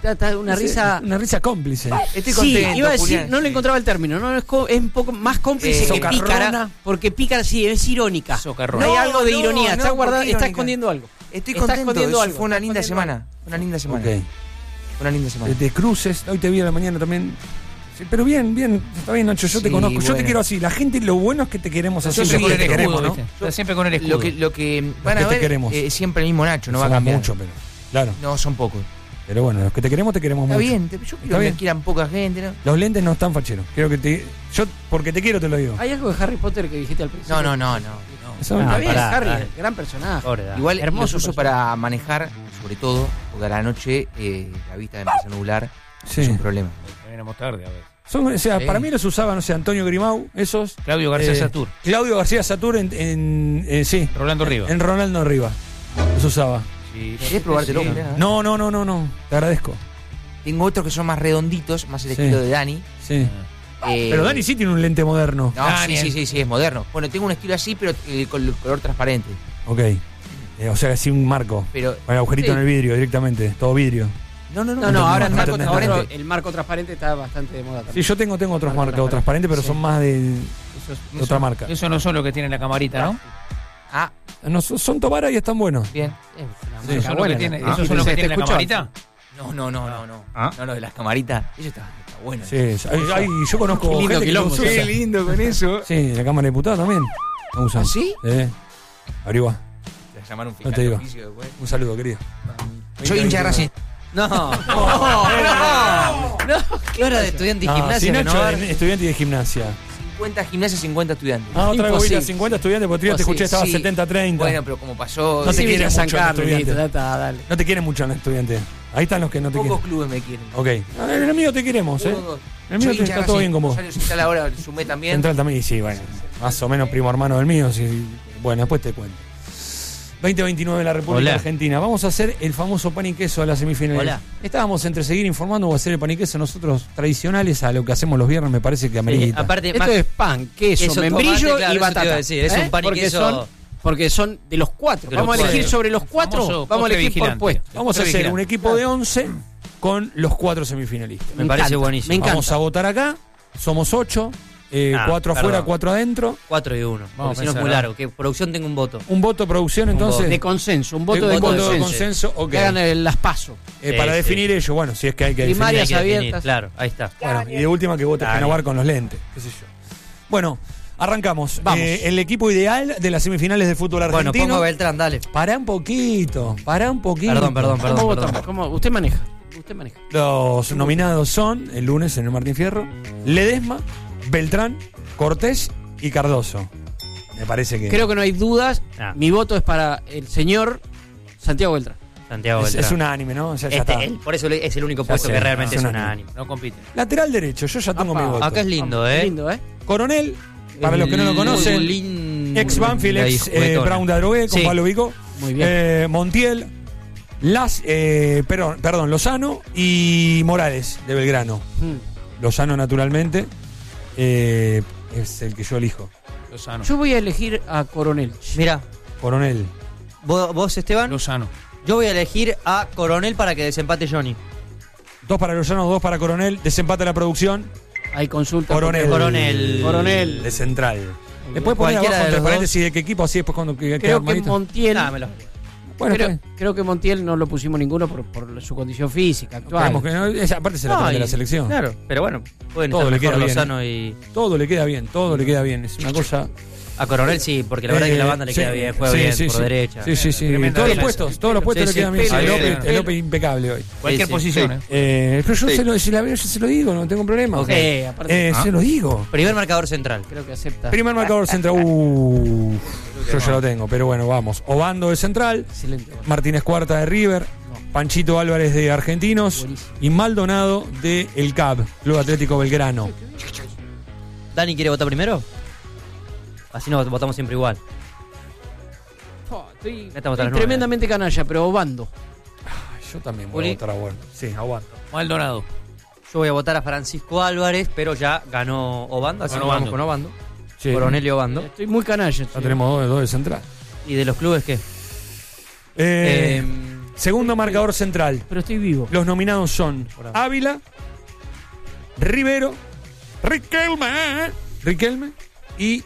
Speaker 8: Está una risa.
Speaker 6: Una risa cómplice.
Speaker 13: Estoy
Speaker 8: Sí,
Speaker 13: contento,
Speaker 8: iba a decir,
Speaker 13: Julián.
Speaker 8: no le encontraba el término, no es un poco más cómplice que
Speaker 6: socarrona.
Speaker 8: pícara, porque pícara sí es irónica.
Speaker 7: Socarrona.
Speaker 8: No hay algo de
Speaker 13: No,
Speaker 8: ironía,
Speaker 13: no,
Speaker 8: está
Speaker 13: ¿por
Speaker 8: guardado,
Speaker 13: qué
Speaker 8: está
Speaker 13: irónica?
Speaker 8: escondiendo algo.
Speaker 13: Estoy
Speaker 8: Está
Speaker 13: contento.
Speaker 8: escondiendo
Speaker 13: Eso
Speaker 8: algo,
Speaker 13: fue una
Speaker 8: está
Speaker 13: linda
Speaker 8: escondiendo
Speaker 13: semana. Una linda semana.
Speaker 6: Ok.
Speaker 13: Una linda semana.
Speaker 6: De cruces, hoy te vi a la mañana también. Sí, pero bien, está bien, Nacho, yo te
Speaker 13: Sí,
Speaker 6: conozco, yo te
Speaker 13: bueno.
Speaker 6: quiero así. La gente, lo bueno es que te queremos así.
Speaker 7: Siempre
Speaker 6: lo
Speaker 7: con
Speaker 6: que
Speaker 7: el
Speaker 6: te
Speaker 7: escudo,
Speaker 6: queremos, ¿no?
Speaker 7: ¿viste? Está siempre con el escudo.
Speaker 13: Lo que van
Speaker 6: que
Speaker 13: a
Speaker 6: te
Speaker 13: ver
Speaker 6: queremos.
Speaker 13: siempre el mismo Nacho, no va a
Speaker 6: Somos
Speaker 13: cambiar.
Speaker 6: mucho, pero. Claro.
Speaker 13: No, son pocos.
Speaker 6: Pero bueno, los que te queremos
Speaker 13: Está
Speaker 6: mucho.
Speaker 13: bien, yo
Speaker 6: Está
Speaker 13: quiero que
Speaker 6: bien.
Speaker 13: me quieran poca gente, ¿no?
Speaker 6: Los lentes no están facheros. Creo que yo, porque te quiero, te lo digo.
Speaker 8: ¿Hay algo de Harry Potter que dijiste al principio?
Speaker 13: No.
Speaker 6: Eso-
Speaker 8: Está bien,
Speaker 1: pará,
Speaker 8: Harry,
Speaker 1: pará.
Speaker 8: gran personaje.
Speaker 1: Pobre Dani.
Speaker 13: Igual
Speaker 8: Hermoso
Speaker 13: los uso
Speaker 8: personaje.
Speaker 13: para manejar, sobre todo, porque a la noche la vista empieza a nublar.
Speaker 6: Sí.
Speaker 13: Es un problema.
Speaker 7: Venimos tarde, a ver.
Speaker 6: O sea,
Speaker 13: Sí.
Speaker 6: para mí los usaba, no sé, Antonio Grimau, esos.
Speaker 7: Claudio García Satur.
Speaker 6: Claudio García Satur sí.
Speaker 7: Rolando Rivas.
Speaker 6: En Ronaldo Rivas. Los usaba.
Speaker 7: Sí,
Speaker 13: ¿Querés probártelo,
Speaker 7: sí.
Speaker 13: Julián?
Speaker 6: No. Te agradezco.
Speaker 13: Tengo otros que son más redonditos, más el
Speaker 6: Sí.
Speaker 13: estilo de Dani.
Speaker 6: Sí. Pero Dani sí tiene un lente moderno.
Speaker 13: No,
Speaker 7: Dani,
Speaker 13: sí, es moderno. Bueno, tengo un estilo así, pero con el color transparente.
Speaker 6: Ok. O sea, así un marco.
Speaker 13: Pero
Speaker 6: Con el agujerito
Speaker 8: Sí.
Speaker 6: en el vidrio directamente. Todo vidrio.
Speaker 13: no.
Speaker 8: No, ahora
Speaker 6: no,
Speaker 8: está
Speaker 6: no,
Speaker 8: otro-
Speaker 13: no.
Speaker 8: el marco transparente está bastante de moda
Speaker 6: Sí,
Speaker 8: también.
Speaker 6: yo tengo otros
Speaker 8: Marco
Speaker 6: marcos transparentes, pero
Speaker 8: sí.
Speaker 6: son más de otra marca.
Speaker 7: Eso no son los que tiene la camarita, ¿no?
Speaker 13: Ah,
Speaker 6: No, son Tobara y están buenos.
Speaker 13: bien.
Speaker 8: Es una
Speaker 6: Sí.
Speaker 8: marca
Speaker 7: ¿Esos son los
Speaker 8: buena,
Speaker 7: que tiene,
Speaker 8: ¿no?
Speaker 7: ¿esos son los que
Speaker 8: ¿Se
Speaker 7: tiene la
Speaker 8: escuchó?
Speaker 7: camarita?
Speaker 13: No.
Speaker 7: Ah.
Speaker 13: No, de las camaritas. Eso está bueno.
Speaker 6: Sí, yo conozco
Speaker 8: Qué lindo
Speaker 6: gente que
Speaker 8: quilombo,
Speaker 6: los
Speaker 8: sí.
Speaker 6: usa.
Speaker 13: Qué lindo con eso.
Speaker 6: Sí, la Cámara de Diputados también. La usan.
Speaker 13: ¿Ah, sí?
Speaker 6: Averigua.
Speaker 13: Te vas a llamar un
Speaker 6: No
Speaker 13: fiscal
Speaker 6: te
Speaker 13: de
Speaker 6: digo.
Speaker 13: oficio después.
Speaker 6: Un saludo, querido.
Speaker 13: Soy hincha de Racing.
Speaker 1: No, ¿qué hora de estudiante y gimnasia?
Speaker 6: Si Nacho
Speaker 1: renovar?
Speaker 6: es estudiante de gimnasia.
Speaker 13: 50 gimnasias, 50 estudiantes.
Speaker 6: Ah, otra vez voy a ir a
Speaker 8: Imposible.
Speaker 6: 50 estudiantes, porque otro día te escuché, estaba
Speaker 13: Sí.
Speaker 6: 70-30.
Speaker 13: Bueno, pero como pasó.
Speaker 6: No te
Speaker 8: Sí,
Speaker 6: quiere
Speaker 8: Villa
Speaker 6: mucho
Speaker 8: San
Speaker 6: el
Speaker 8: Carlos,
Speaker 6: estudiante.
Speaker 8: listo, dale.
Speaker 6: No te quieren mucho los estudiantes. Ahí están los que no te
Speaker 13: Pocos
Speaker 6: quieren.
Speaker 13: clubes me quieren.
Speaker 6: Ok. En el mío te queremos, ¿eh?
Speaker 13: Uno,
Speaker 6: El mío
Speaker 13: soy hincha de
Speaker 6: está todo
Speaker 13: Racing.
Speaker 6: bien con vos.
Speaker 13: Rosario Central ahora sumé también.
Speaker 6: Central también, y sí, bueno. Más o menos primo hermano del mío. Sí. Bueno, después te cuento. 2029 de la República
Speaker 1: Hola.
Speaker 6: Argentina. Vamos a hacer el famoso pan y queso a las semifinales.
Speaker 1: Hola.
Speaker 6: Estábamos entre seguir informando o hacer el pan y queso nosotros tradicionales a lo que hacemos los viernes, me parece que amerita.
Speaker 1: Aparte,
Speaker 8: Esto
Speaker 1: más-
Speaker 8: es pan, queso,
Speaker 1: queso,
Speaker 8: membrillo
Speaker 1: tomate, claro,
Speaker 8: y
Speaker 1: eso te
Speaker 8: batata.
Speaker 1: iba a decir, es un pan y
Speaker 8: Porque
Speaker 1: queso-
Speaker 8: porque son de los cuatro.
Speaker 1: De
Speaker 8: Vamos
Speaker 1: los
Speaker 8: a elegir
Speaker 1: cuatro.
Speaker 8: sobre los cuatro.
Speaker 7: Famoso
Speaker 8: Vamos a
Speaker 7: postre
Speaker 8: elegir por
Speaker 7: vigilante.
Speaker 8: puesto.
Speaker 6: Vamos a hacer un equipo de 11 con los 4 semifinalistas.
Speaker 1: Me parece buenísimo.
Speaker 8: Me encanta.
Speaker 6: Vamos a votar acá. Somos 8. 4 afuera,
Speaker 1: perdón.
Speaker 6: 4 adentro.
Speaker 1: 4 y 1.
Speaker 7: Vamos
Speaker 1: Porque
Speaker 7: a
Speaker 1: si no es
Speaker 7: pensar,
Speaker 1: muy
Speaker 7: ¿no?
Speaker 1: largo. Que producción tenga un voto.
Speaker 6: Un voto producción, entonces.
Speaker 8: De consenso, un voto
Speaker 6: Un
Speaker 8: de
Speaker 6: voto
Speaker 8: consenso.
Speaker 6: de consenso, ok.
Speaker 8: Que hagan las paso.
Speaker 6: Para
Speaker 1: Sí,
Speaker 6: definir ello, bueno, si es que hay que
Speaker 8: Primarias
Speaker 6: definir.
Speaker 1: Hay que
Speaker 8: abiertas.
Speaker 1: definir, claro, ahí está.
Speaker 6: Bueno, y de última que vote
Speaker 1: Dale.
Speaker 6: Genovar con los lentes, qué sé yo. Bueno, arrancamos.
Speaker 8: Vamos.
Speaker 6: El equipo ideal de las semifinales de fútbol
Speaker 1: Bueno,
Speaker 6: argentino.
Speaker 1: pongo a Beltrán, dale.
Speaker 6: Pará un poquito.
Speaker 1: Perdón.
Speaker 8: ¿Cómo votamos? ¿Cómo? Usted maneja.
Speaker 6: Los nominados son, el lunes en el Martín Fierro, Ledesma, Beltrán, Cortés y Cardoso. Me parece que
Speaker 8: Creo que no hay dudas.
Speaker 1: Ah.
Speaker 8: Mi voto es para el señor Santiago Beltrán.
Speaker 1: Santiago
Speaker 6: es,
Speaker 1: Beltrán.
Speaker 6: es unánime, ¿no? Ya está.
Speaker 1: Por eso es el único puesto
Speaker 6: sé,
Speaker 1: que realmente
Speaker 6: es
Speaker 1: es
Speaker 6: unánime.
Speaker 1: unánime.
Speaker 7: No compite.
Speaker 6: Lateral derecho, yo ya tengo
Speaker 8: Apa.
Speaker 6: mi voto.
Speaker 1: Acá es lindo,
Speaker 8: Lindo, ¿eh?
Speaker 6: Coronel, para los que no lo conocen, ex Banfield, ex Brown de Adrogué, con
Speaker 1: Sí.
Speaker 6: Pablo Vico.
Speaker 8: Muy bien.
Speaker 6: Montiel, Lozano y Morales de Belgrano. Lozano, naturalmente, es el que yo elijo.
Speaker 7: Lozano.
Speaker 8: Yo voy a elegir a Coronel.
Speaker 1: Mira,
Speaker 6: Coronel.
Speaker 1: vos Esteban,
Speaker 7: Lozano.
Speaker 1: yo voy a elegir a Coronel para que desempate Johnny.
Speaker 6: 2 para Lozano, 2 para Coronel. Desempate la producción.
Speaker 8: Hay consulta.
Speaker 6: Coronel.
Speaker 8: Coronel.
Speaker 6: De central. Después poner
Speaker 1: Cualquiera
Speaker 6: abajo
Speaker 1: de
Speaker 6: entre
Speaker 1: los
Speaker 6: paréntesis de qué equipo, así después cuando quede
Speaker 8: Creo que
Speaker 6: armadito.
Speaker 8: Montiel.
Speaker 1: Dámelo.
Speaker 6: Bueno, está bien.
Speaker 8: Creo que Montiel no lo pusimos ninguno por su condición física actual.
Speaker 6: Esperemos que no, aparte es el lateral de la selección.
Speaker 1: Claro, pero bueno, pueden
Speaker 6: Todo
Speaker 1: estar
Speaker 6: le
Speaker 1: mejor
Speaker 6: queda bien,
Speaker 1: Lozano y...
Speaker 6: Todo le queda bien, todo le queda bien. Es una cosa.
Speaker 1: A Coronel sí, porque la verdad que la banda le
Speaker 6: sí,
Speaker 1: queda bien, juega
Speaker 6: sí,
Speaker 1: bien
Speaker 6: sí,
Speaker 1: por
Speaker 6: sí.
Speaker 1: derecha.
Speaker 6: Sí, sí, sí.
Speaker 7: Tremenda
Speaker 6: Todos los
Speaker 7: defensa.
Speaker 6: puestos le
Speaker 1: Sí,
Speaker 6: quedan
Speaker 1: sí,
Speaker 6: bien.
Speaker 1: pelo,
Speaker 6: El López impecable hoy.
Speaker 7: Cualquier
Speaker 1: Sí,
Speaker 7: posición,
Speaker 1: sí.
Speaker 7: ¿eh?
Speaker 6: Pero yo si la veo, yo se lo digo, no tengo problema.
Speaker 1: Ok.
Speaker 8: Aparte,
Speaker 6: Se lo digo.
Speaker 1: Primer marcador central.
Speaker 8: creo que acepta.
Speaker 6: Primer marcador central. Yo ya lo tengo, pero bueno, vamos. Obando de central,
Speaker 8: Excelente.
Speaker 6: Martínez Cuarta de River, Panchito Álvarez de Argentinos
Speaker 8: Buenísimo.
Speaker 6: y Maldonado de El CAB, Club Atlético Belgrano.
Speaker 1: ¿Dani quiere votar primero? Así nos votamos siempre igual.
Speaker 8: Estoy,
Speaker 1: Esta vota a las
Speaker 8: estoy
Speaker 1: 9.
Speaker 8: tremendamente canalla, pero obando.
Speaker 6: Yo también voy a
Speaker 1: Uli.
Speaker 6: votar a Bueno. Sí, aguanto.
Speaker 7: Maldonado.
Speaker 1: Yo voy a votar a Francisco Álvarez, pero ya ganó Obando, así que
Speaker 7: Ganó
Speaker 1: vamos
Speaker 7: Obando.
Speaker 1: con Obando.
Speaker 6: Sí.
Speaker 1: Coronel y Obando.
Speaker 8: Estoy muy canalla.
Speaker 6: Ya tenemos dos de central.
Speaker 1: ¿Y de los clubes qué?
Speaker 6: Segundo marcador central.
Speaker 8: Pero estoy vivo.
Speaker 6: Los nominados son Ávila, Rivero, Riquelme y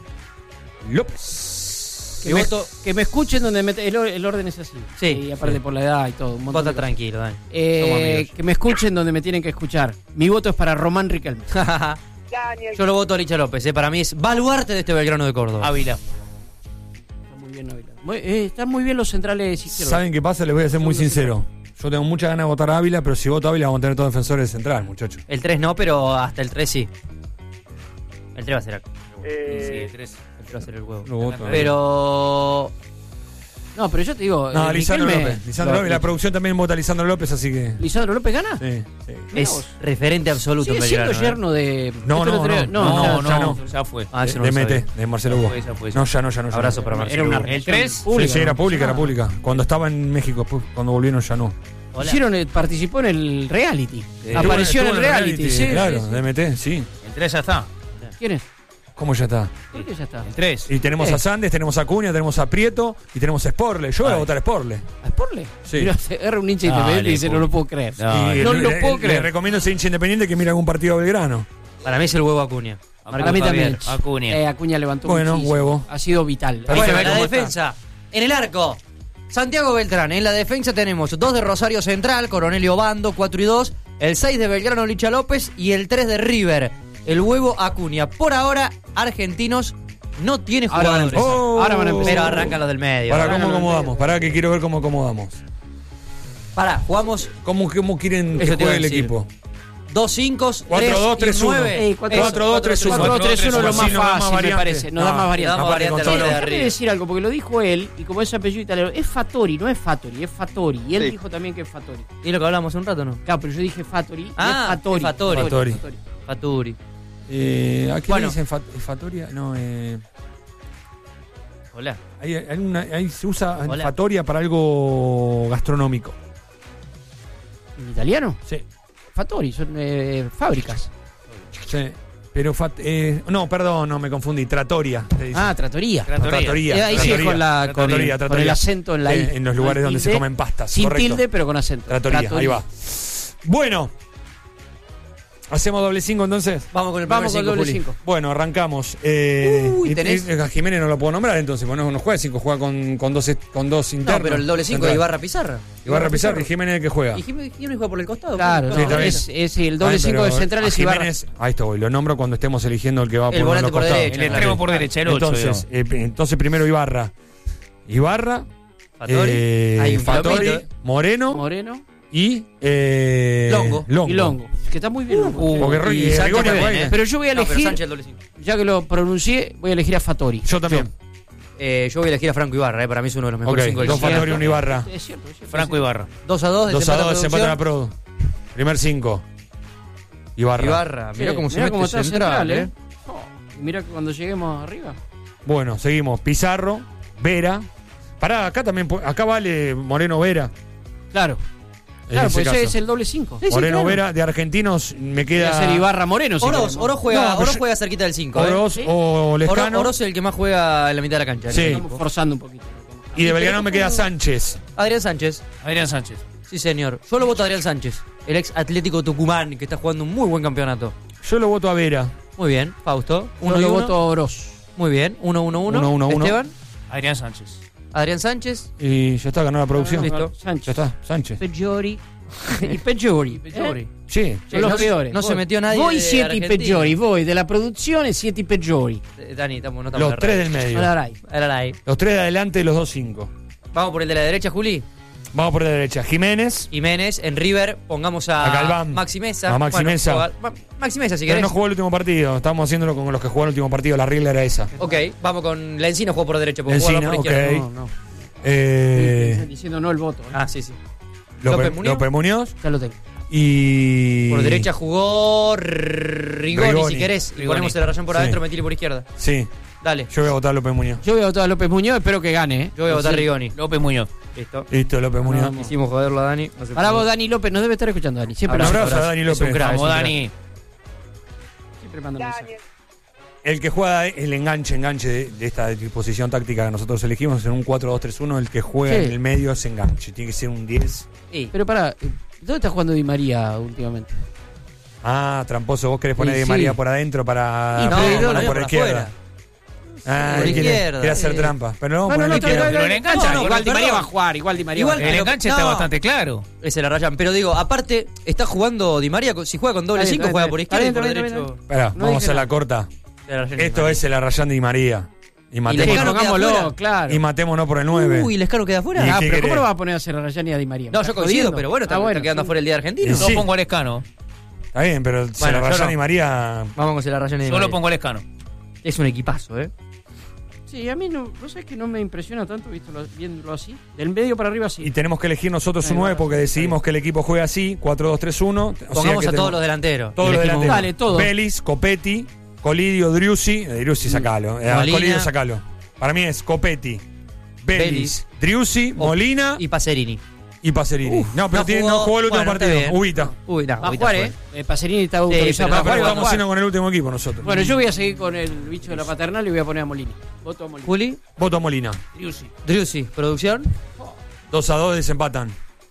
Speaker 6: López.
Speaker 8: Que me escuchen donde el orden es así.
Speaker 1: Sí.
Speaker 8: Y aparte por la edad y todo.
Speaker 1: Vota tranquilo, Dani.
Speaker 8: Que me escuchen donde me tienen que escuchar. Mi voto es para Román Riquelme.
Speaker 1: Yo lo voto a Licha López, para mí es baluarte de este Belgrano de Córdoba.
Speaker 7: Ávila.
Speaker 8: Está muy bien Ávila. Están muy bien los centrales izquierdos.
Speaker 6: ¿Saben qué pasa? Les voy a ser muy sincero. Yo tengo muchas ganas de votar a Ávila, pero si voto a Ávila vamos a tener todos defensores de central, muchachos.
Speaker 1: El 3 no, pero hasta el 3 sí. El 3 va a ser acá.
Speaker 7: Sí, el 3.
Speaker 1: El 3 va a ser el huevo.
Speaker 6: Lo voto.
Speaker 1: Pero...
Speaker 8: No, pero yo te digo.
Speaker 6: No, Lisandro
Speaker 8: Riquelme-
Speaker 6: López. Lisandro López. La producción también vota a Lisandro López, así que.
Speaker 8: ¿Lisandro López gana?
Speaker 6: Sí.
Speaker 1: Es referente absoluto en
Speaker 8: Sigue siendo
Speaker 1: Belgrano.
Speaker 8: yerno de.
Speaker 6: No,
Speaker 8: esto
Speaker 6: no,
Speaker 8: lo trae-
Speaker 6: no,
Speaker 8: ya
Speaker 6: no.
Speaker 7: Ya fue.
Speaker 1: Ah, eso no
Speaker 6: De
Speaker 1: lo
Speaker 6: MT,
Speaker 1: sabía.
Speaker 6: de Marcelo Hugo.
Speaker 7: Ya fue.
Speaker 6: No, ya no.
Speaker 1: Abrazo para Marcelo.
Speaker 8: Era una
Speaker 1: Hugo.
Speaker 7: ¿El 3?
Speaker 6: Sí, sí, era pública. Cuando estaba en México, después, cuando volvieron ya no.
Speaker 1: Hola.
Speaker 8: Participó en el reality. Apareció en el reality, sí.
Speaker 6: Claro,
Speaker 8: sí, sí.
Speaker 6: de MT, sí.
Speaker 7: El 3 ya está.
Speaker 8: ¿Quién es?
Speaker 6: ¿Cómo ya está?
Speaker 8: ¿Por qué ya está?
Speaker 7: El 3.
Speaker 6: Y tenemos a Sandes, tenemos a Acuña, tenemos a Prieto y tenemos a Sporle. Yo voy a votar a Sporle.
Speaker 8: ¿A Sporle?
Speaker 6: Sí.
Speaker 8: Mira, era un hincha independiente y dice, no lo puedo creer. No lo puedo
Speaker 6: Le
Speaker 8: creer.
Speaker 6: recomiendo a ese hincha independiente que mire algún partido a Belgrano.
Speaker 1: Para mí es el huevo Acuña.
Speaker 8: Para mí también.
Speaker 7: Acuña.
Speaker 8: Acuña levantó
Speaker 6: Bueno,
Speaker 8: muchísimo.
Speaker 6: huevo.
Speaker 8: Ha sido vital.
Speaker 6: Ahí
Speaker 1: Bueno,
Speaker 6: se ve
Speaker 1: en la
Speaker 6: cómo
Speaker 1: defensa. En el arco. Santiago Beltrán. En la defensa tenemos 2 de Rosario Central, Coronel Obando, 4 y 2. El 6 de Belgrano, Licha López. Y el 3 de River, el huevo Acuña. Por ahora, Argentinos no tiene
Speaker 8: Ahora van a
Speaker 1: jugadores.
Speaker 8: empezar. Ahora van a empezar.
Speaker 1: Pero arrancan los del medio.
Speaker 6: Para
Speaker 1: Arrancan
Speaker 6: cómo
Speaker 1: los del
Speaker 6: acomodamos, para que quiero ver cómo acomodamos.
Speaker 1: medio. Pará, jugamos
Speaker 6: ¿Cómo quieren que
Speaker 1: Eso te iba a
Speaker 6: juegue el
Speaker 1: decir.
Speaker 6: equipo?
Speaker 1: 2 5,
Speaker 6: 4-2-3-1.
Speaker 8: 4-2-3-1
Speaker 6: 4-2-3-1.
Speaker 8: es lo más fácil, me parece. Nos da más variantes.
Speaker 1: damos variante a la de
Speaker 8: Déjame
Speaker 1: arriba.
Speaker 8: decir algo, porque lo dijo él, y como es apellido italiano, es Fattori, no es Fattori, es Fattori. Y él dijo también que es Fattori.
Speaker 1: ¿Y lo que hablamos hace un rato, no?
Speaker 8: Claro, pero yo dije Fattori,
Speaker 1: Ah,
Speaker 8: es Fattori.
Speaker 1: es Fattori.
Speaker 6: Fattori.
Speaker 1: Faturi.
Speaker 6: ¿A qué
Speaker 1: Bueno.
Speaker 6: le dicen Fatoria? No,
Speaker 1: Hola.
Speaker 6: ahí se usa
Speaker 1: Hola.
Speaker 6: Fatoria para algo gastronómico.
Speaker 8: ¿En italiano?
Speaker 6: Sí.
Speaker 8: Fattori, son fábricas.
Speaker 6: Sí. Pero no, perdón, no me confundí. Trattoria. le dicen.
Speaker 8: Trattoria.
Speaker 6: Trattoria.
Speaker 8: Ahí sí es con
Speaker 6: Trattoria.
Speaker 8: el acento en la I.
Speaker 6: En los lugares donde se comen pastas.
Speaker 8: Sin
Speaker 6: correcto.
Speaker 8: tilde, pero con acento.
Speaker 6: Trattoria, ahí va. Bueno. ¿Hacemos doble 5 entonces?
Speaker 1: Vamos con el
Speaker 8: Vamos
Speaker 1: primer
Speaker 8: con doble
Speaker 1: Juli.
Speaker 8: 5.
Speaker 6: Bueno, arrancamos.
Speaker 8: ¿tenés?
Speaker 6: A Jiménez no lo puedo nombrar entonces, porque no juega 5, juega con dos internos.
Speaker 1: No, pero el doble 5
Speaker 6: central.
Speaker 1: de Ibarra Pizarra.
Speaker 6: Ibarra Pizarro y Jiménez que juega.
Speaker 1: Y Jiménez juega por el costado.
Speaker 8: Claro,
Speaker 1: ¿no?
Speaker 6: Sí, está bien.
Speaker 8: es el doble 5 de central
Speaker 6: a
Speaker 8: es Ibarra.
Speaker 6: Jiménez, ahí está, voy, lo nombro cuando estemos eligiendo el que va a
Speaker 1: El
Speaker 6: poner
Speaker 1: volante
Speaker 6: los
Speaker 1: por
Speaker 6: costados.
Speaker 1: derecha.
Speaker 7: El extremo por derecha, el 8.
Speaker 6: Entonces primero Ibarra,
Speaker 1: Fattori. Hay un
Speaker 6: Fattori,
Speaker 1: kilómetro.
Speaker 8: Moreno
Speaker 6: y
Speaker 1: Longo.
Speaker 8: y Longo. Que está muy bien.
Speaker 6: Porque
Speaker 1: y Sánchez
Speaker 6: Rigoni
Speaker 1: también,
Speaker 6: juega.
Speaker 8: Pero yo voy a
Speaker 1: No, pero
Speaker 8: elegir,
Speaker 1: Sánchez el doble 5.
Speaker 8: ya que lo pronuncié, voy a elegir a Fattori.
Speaker 6: Yo también.
Speaker 1: Yo voy a elegir a Franco Ibarra, para mí es uno de los mejores
Speaker 6: Ok,
Speaker 1: 5 del
Speaker 6: dos Fattori y
Speaker 1: campeonato.
Speaker 6: un Ibarra.
Speaker 8: Es cierto.
Speaker 7: Franco Ibarra.
Speaker 1: 2-2,
Speaker 6: 2-2, se empata la Pro. Primer 5. Ibarra.
Speaker 1: Ibarra, mirá cómo se
Speaker 8: Mirá
Speaker 1: mete
Speaker 8: cómo está
Speaker 1: central,
Speaker 8: central, Mirá que cuando lleguemos arriba.
Speaker 6: Bueno, seguimos. Pizarro, Vera. Pará, acá también, acá vale Moreno Vera.
Speaker 8: Claro.
Speaker 6: En
Speaker 8: Claro,
Speaker 6: ese
Speaker 8: pues ese
Speaker 6: caso.
Speaker 8: es el doble 5.
Speaker 6: Moreno Vera, de Argentinos me
Speaker 8: Voy a
Speaker 6: queda.
Speaker 8: ser Ibarra Moreno. si
Speaker 1: Oroz,
Speaker 8: queremos.
Speaker 1: Oroz juega,
Speaker 6: No, pero
Speaker 1: Oroz juega cerquita del 5.
Speaker 6: Oroz o Lescano.
Speaker 1: Oroz es el que más juega en la mitad de la cancha.
Speaker 6: Sí.
Speaker 8: Estamos forzando un poquito.
Speaker 6: Y de Belgrano me queda Sánchez.
Speaker 1: Adrián Sánchez.
Speaker 7: Adrián Sánchez.
Speaker 1: Sí, señor. Yo lo voto a Adrián Sánchez, el ex Atlético Tucumán, que está jugando un muy buen campeonato.
Speaker 6: Yo lo voto a Vera.
Speaker 1: Muy bien, Fausto.
Speaker 8: Uno lo voto a Oroz.
Speaker 1: Muy bien, 1-1-1.
Speaker 6: 1-1-1.
Speaker 1: Esteban,
Speaker 7: Adrián Sánchez.
Speaker 1: Adrián Sánchez.
Speaker 6: Y ya está, ganó la producción.
Speaker 1: Listo.
Speaker 6: Ya
Speaker 8: Sánchez.
Speaker 6: está, Sánchez.
Speaker 8: Peggiori. Y Peggiori.
Speaker 6: Sí.
Speaker 8: Son los
Speaker 1: No-
Speaker 8: peores.
Speaker 1: no se metió nadie
Speaker 8: Voi
Speaker 1: de
Speaker 8: siete i
Speaker 1: Argentina.
Speaker 8: peggiori, voi della produzione siete i peggiori.
Speaker 1: Dani, no estamos
Speaker 6: Los
Speaker 1: en
Speaker 6: tres
Speaker 1: radio.
Speaker 6: del medio.
Speaker 8: Allora dai.
Speaker 1: Era ahí.
Speaker 6: Los tres de adelante y los dos 5.
Speaker 1: Vamos por el de la derecha, Juli.
Speaker 6: Vamos por la derecha. Jiménez.
Speaker 1: Jiménez, en River, pongamos a
Speaker 6: Galván.
Speaker 1: Maxi Mesa.
Speaker 6: A Maxi Mesa.
Speaker 1: Maxi Mesa, si
Speaker 6: Pero
Speaker 1: querés.
Speaker 6: no jugó el último partido. Estábamos haciéndolo con los que jugaron el último partido. La regla era esa.
Speaker 1: Ok, vamos con la Encina, juego por derecha, porque
Speaker 6: Encina,
Speaker 1: jugaba por
Speaker 6: ok.
Speaker 1: izquierda.
Speaker 8: No, no. Diciendo no el voto.
Speaker 1: Ah, sí, sí. López
Speaker 6: Muñoz.
Speaker 8: Ya lo tengo.
Speaker 6: Y.
Speaker 1: Por derecha jugó Rigoni,
Speaker 6: Rigoni.
Speaker 1: si querés. Y
Speaker 7: Rigoni.
Speaker 1: ponemos el rayón por
Speaker 6: Sí.
Speaker 1: adentro, metile por izquierda.
Speaker 6: Sí.
Speaker 1: Dale.
Speaker 6: Yo voy a votar a López Muñoz.
Speaker 8: Yo voy a votar a López Muñoz, espero que gane.
Speaker 1: Yo voy a votar
Speaker 8: Sí.
Speaker 1: Rigoni.
Speaker 7: López Muñoz.
Speaker 1: Listo.
Speaker 6: Listo, López Muñoz.
Speaker 8: Vamos.
Speaker 1: Hicimos joderlo a Dani. No se
Speaker 8: Para
Speaker 1: pudo.
Speaker 8: vos, Dani López, nos debe estar escuchando, Dani. Siempre
Speaker 6: Un
Speaker 8: lo
Speaker 6: abrazo a Dani
Speaker 1: Es un
Speaker 6: López.
Speaker 1: crack.
Speaker 7: Vamos, Dani.
Speaker 8: Siempre manda mensajes.
Speaker 6: El que juega el enganche de esta disposición táctica que nosotros elegimos en un 4-2-3-1, el que juega en el medio es enganche. Tiene que ser un 10.
Speaker 8: Pero pará, ¿dónde está jugando Di María últimamente?
Speaker 6: Tramposo, vos querés poner Di María por adentro para por la izquierda.
Speaker 1: Por izquierda.
Speaker 6: Quiere hacer trampa. Pero
Speaker 7: pero el enganche,
Speaker 8: igual Di María va a jugar, igual Di María va a jugar.
Speaker 7: El enganche está bastante claro.
Speaker 1: Ese la rayan. Pero digo, aparte, está jugando Di María, si juega con doble 5, juega por izquierda y por derecho.
Speaker 6: Espera, vamos a hacer la corta. Esto es el Arrayán de Di María. Y
Speaker 8: pongámoslo, claro.
Speaker 6: Y matémonos por el 9.
Speaker 1: Uy, Lescano queda afuera.
Speaker 8: Pero ¿cómo lo va a poner a hacer Arrayán y a Di María?
Speaker 1: No, yo coincido, pero bueno, está quedando afuera el día de Argentina.
Speaker 7: No pongo a Lescano.
Speaker 6: Está bien, pero el Arrayán y María.
Speaker 1: Vamos con el Arrayán y Di María.
Speaker 7: Solo pongo a Lescano.
Speaker 1: Es un equipazo,
Speaker 8: Sí, a mí no sabes que no me impresiona tanto viéndolo así. Del medio para arriba sí.
Speaker 6: Y tenemos que elegir nosotros un 9 porque decidimos que el equipo juegue así, 4-2-3-1.
Speaker 1: Pongamos a todos los delanteros.
Speaker 6: Todos los delanteros.
Speaker 8: Dale, todos.
Speaker 6: Vélez, Copetti, Colidio, Driussi. Driussi sacalo. Colidio sacalo. Para mí es Copetti, Vélez, Driussi, Molina
Speaker 1: y Pacerini.
Speaker 6: No, pero no jugó el último partido. Ubita.
Speaker 1: Va
Speaker 8: a jugar, Pacerini está autorizado para jugar.
Speaker 6: Vamos haciendo con el último equipo nosotros.
Speaker 8: Bueno, yo voy a seguir con el bicho de la paternal y voy a poner a Molina. Voto a Molina.
Speaker 1: ¿Juli?
Speaker 6: Voto a Molina.
Speaker 8: Driussi.
Speaker 1: ¿Producción?
Speaker 6: 2-2 desempatan.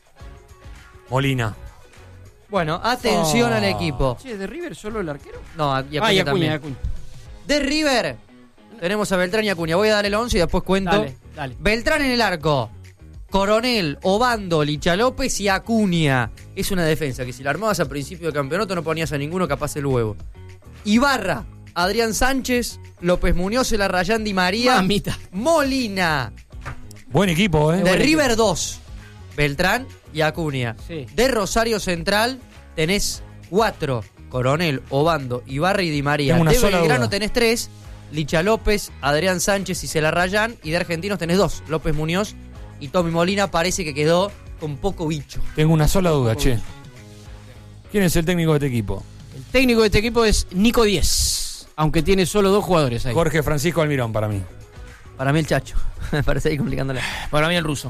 Speaker 6: Molina.
Speaker 1: Bueno, atención al equipo.
Speaker 8: Sí, ¿de River solo el arquero?
Speaker 1: No, y Acuña también. De River tenemos a Beltrán y Acuña. Voy a dar el 11 y después cuento.
Speaker 8: Dale.
Speaker 1: Beltrán en el arco. Coronel, Obando, Licha López y Acuña. Es una defensa que si la armabas a principio de campeonato no ponías a ninguno capaz el huevo. Ibarra, Adrián Sánchez, López Muñoz, el Arrayán Di María.
Speaker 8: Mamita.
Speaker 1: Molina.
Speaker 6: Buen equipo,
Speaker 1: De River 2. Beltrán y Acuña.
Speaker 8: Sí.
Speaker 1: De Rosario Central tenés 4. Coronel, Obando, Ibarra y Di María. De Belgrano tenés 3. Licha López, Adrián Sánchez y Celarrayán. Y de Argentinos tenés 2. López Muñoz y Tommy Molina. Parece que quedó con poco bicho.
Speaker 6: Tengo una sola duda, che. ¿Quién es el técnico de este equipo?
Speaker 8: El técnico de este equipo es Nico Díez, aunque tiene solo 2 jugadores ahí.
Speaker 6: Jorge Francisco Almirón, para mí.
Speaker 1: Para mí el Chacho. Me parece ahí complicándole.
Speaker 7: Para mí el ruso.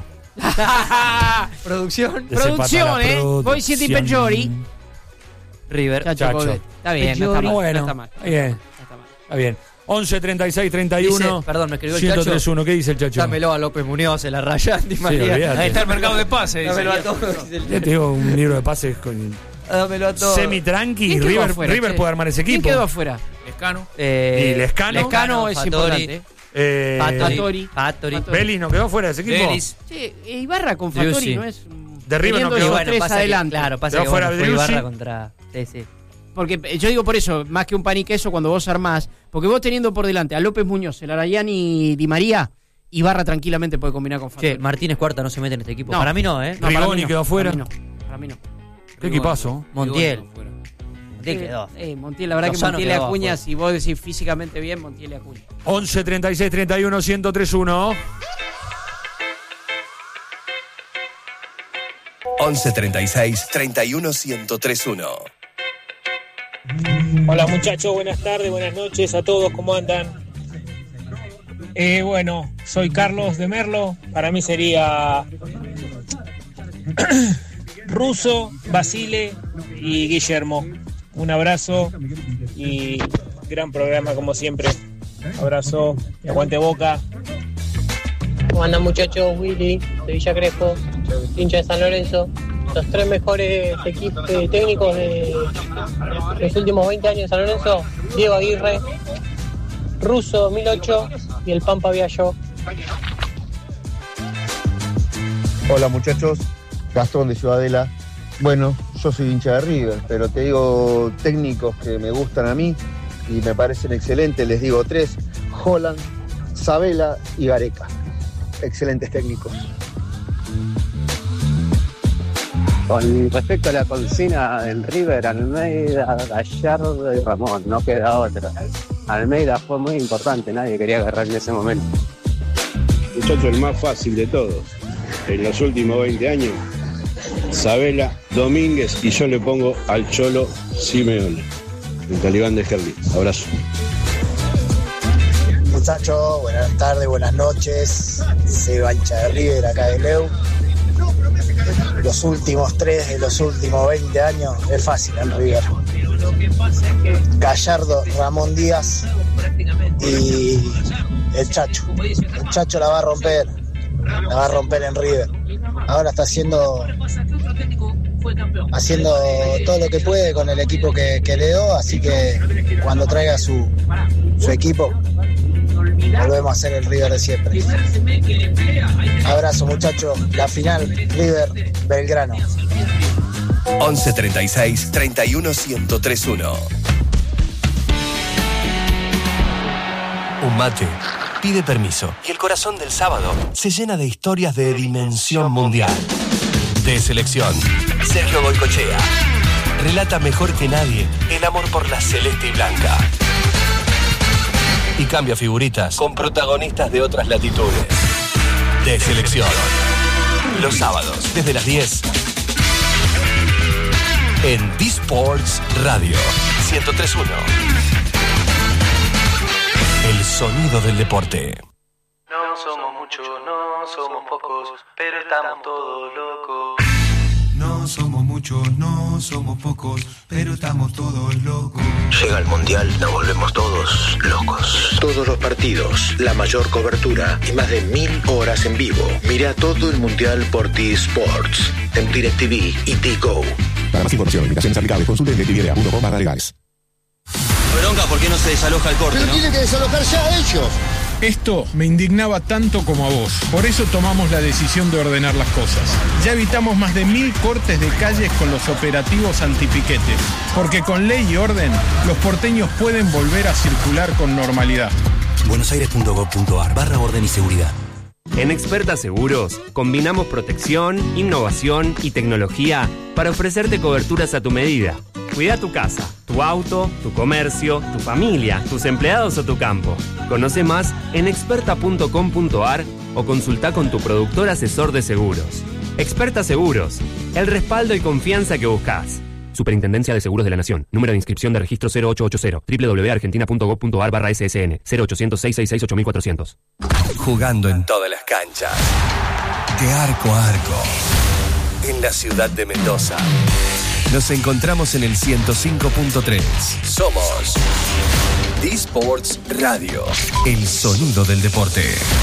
Speaker 1: Producción.
Speaker 8: Voy 7 y Pejori.
Speaker 1: River.
Speaker 8: Chacho. Está bien, no está mal.
Speaker 6: Bueno,
Speaker 8: no está mal.
Speaker 6: Está bien. 11, 36, 31.
Speaker 1: Dice, perdón, me escribió el Chacho.
Speaker 6: 131. ¿Qué dice el Chacho?
Speaker 1: Dámelo a López Muñoz, el Arrayán, Di María.
Speaker 7: Ahí está el mercado de pases.
Speaker 1: Dámelo a todos.
Speaker 6: Ya tengo un libro de pases con
Speaker 1: dámelo a todos.
Speaker 6: semi-tranqui. River puede armar ese equipo.
Speaker 8: ¿Quién quedó afuera?
Speaker 7: Lescano.
Speaker 6: Y Lescano.
Speaker 8: Lescano es importante.
Speaker 1: Fattori.
Speaker 6: Vélez no quedó fuera de ese equipo.
Speaker 8: Sí, Ibarra con Fattori no es.
Speaker 6: De River no quedó.
Speaker 8: Bueno, pasa adelante.
Speaker 1: Claro, pasa que
Speaker 6: fuera de
Speaker 1: Ibarra contra. Sí.
Speaker 8: Porque yo digo por eso, más que un pan y queso cuando vos armás, porque vos teniendo por delante a López Muñoz, el Arrayán y Di María, Ibarra tranquilamente puede combinar con Fattori.
Speaker 1: Che, Martínez Cuarta no se mete en este equipo. No. Para mí no,
Speaker 6: Rigoni quedó afuera.
Speaker 8: Para mí no.
Speaker 6: ¿Qué equipazo?
Speaker 1: Montiel. Montiel quedó.
Speaker 8: Montiel, la verdad que Montiel y Acuña, si vos decís físicamente bien, Montiel y Acuña.
Speaker 6: 11, 36, 31, 103-1.
Speaker 2: 11 36 31 1031.
Speaker 5: Hola muchachos, buenas tardes, buenas noches a todos, ¿cómo andan? Bueno, soy Carlos de Merlo, para mí sería Russo, Basile y Guillermo. Un abrazo y gran programa como siempre. Abrazo y aguante Boca.
Speaker 14: ¿Cómo andan muchachos? Willy, de Villa Crespo, hincha de San Lorenzo. Los 3 mejores equipos técnicos de los últimos 20 años de San Lorenzo: Diego Aguirre, Russo 2008 y el Pampa Viallo.
Speaker 15: Hola muchachos, Gastón de Ciudadela. Bueno, yo soy hincha de River, pero te digo técnicos que me gustan a mí y me parecen excelentes, les digo 3: Holland, Sabela y Gareca. Excelentes técnicos.
Speaker 16: Con respecto a la consigna del River, Almeida, Gallardo y Ramón, no queda otra. Almeida fue muy importante, nadie quería agarrar en ese momento.
Speaker 17: Muchachos, el más fácil de todos, en los últimos 20 años, Sabela, Domínguez, y yo le pongo al Cholo Simeone, el talibán de Gerli. Abrazo.
Speaker 18: Muchachos, buenas tardes, buenas noches. Seba, hincha de River, acá de Leu. Los últimos 3 de los últimos 20 años es fácil en River. Gallardo, Ramón Díaz y el Chacho. El Chacho la va a romper en River. Ahora está haciendo todo lo que puede con el equipo que le dio, así que cuando traiga su equipo, volvemos a ser el River de siempre. Abrazo, muchachos. La final, River Belgrano.
Speaker 2: 11 36 31 1031. Un mate pide permiso y el corazón del sábado se llena de historias de dimensión mundial. De selección, Sergio Goycochea relata mejor que nadie el amor por la celeste y blanca. Y cambia figuritas con protagonistas de otras latitudes. De selección. Los sábados, desde las 10. En D-Sports Radio 103.1. El sonido del deporte.
Speaker 19: No somos muchos, no somos pocos, pero estamos todos locos.
Speaker 20: No somos muchos, no somos pocos, pero estamos todos locos.
Speaker 21: Llega el Mundial, nos volvemos todos locos. Todos los partidos, la mayor cobertura y más de 1000 horas en vivo. Mira todo el Mundial por T-Sports, en DirecTV y T-Go.
Speaker 9: Para más información, invitaciones aplicables, consulte en DirecTV.com/legales.
Speaker 22: Bronca, ¿por qué no se desaloja el corte?
Speaker 23: Pero tiene que desalojar ya ellos.
Speaker 24: Esto me indignaba tanto como a vos. Por eso tomamos la decisión de ordenar las cosas. Ya evitamos más de 1000 cortes de calles con los operativos antipiquetes. Porque con ley y orden, los porteños pueden volver a circular con normalidad.
Speaker 2: buenosaires.gov.ar/orden y seguridad.
Speaker 25: En Experta Seguros, combinamos protección, innovación y tecnología para ofrecerte coberturas a tu medida. Cuida tu casa, tu auto, tu comercio, tu familia, tus empleados o tu campo. Conoce más en experta.com.ar o consulta con tu productor asesor de seguros. Experta Seguros, el respaldo y confianza que buscas. Superintendencia de Seguros de la Nación. Número de inscripción de registro 0880. www.argentina.gov.ar/SSN. 0800-666-8400.
Speaker 2: Jugando en todas las canchas. De arco a arco. En la ciudad de Mendoza. Nos encontramos en el 105.3. Somos D-Sports Radio. El sonido del deporte.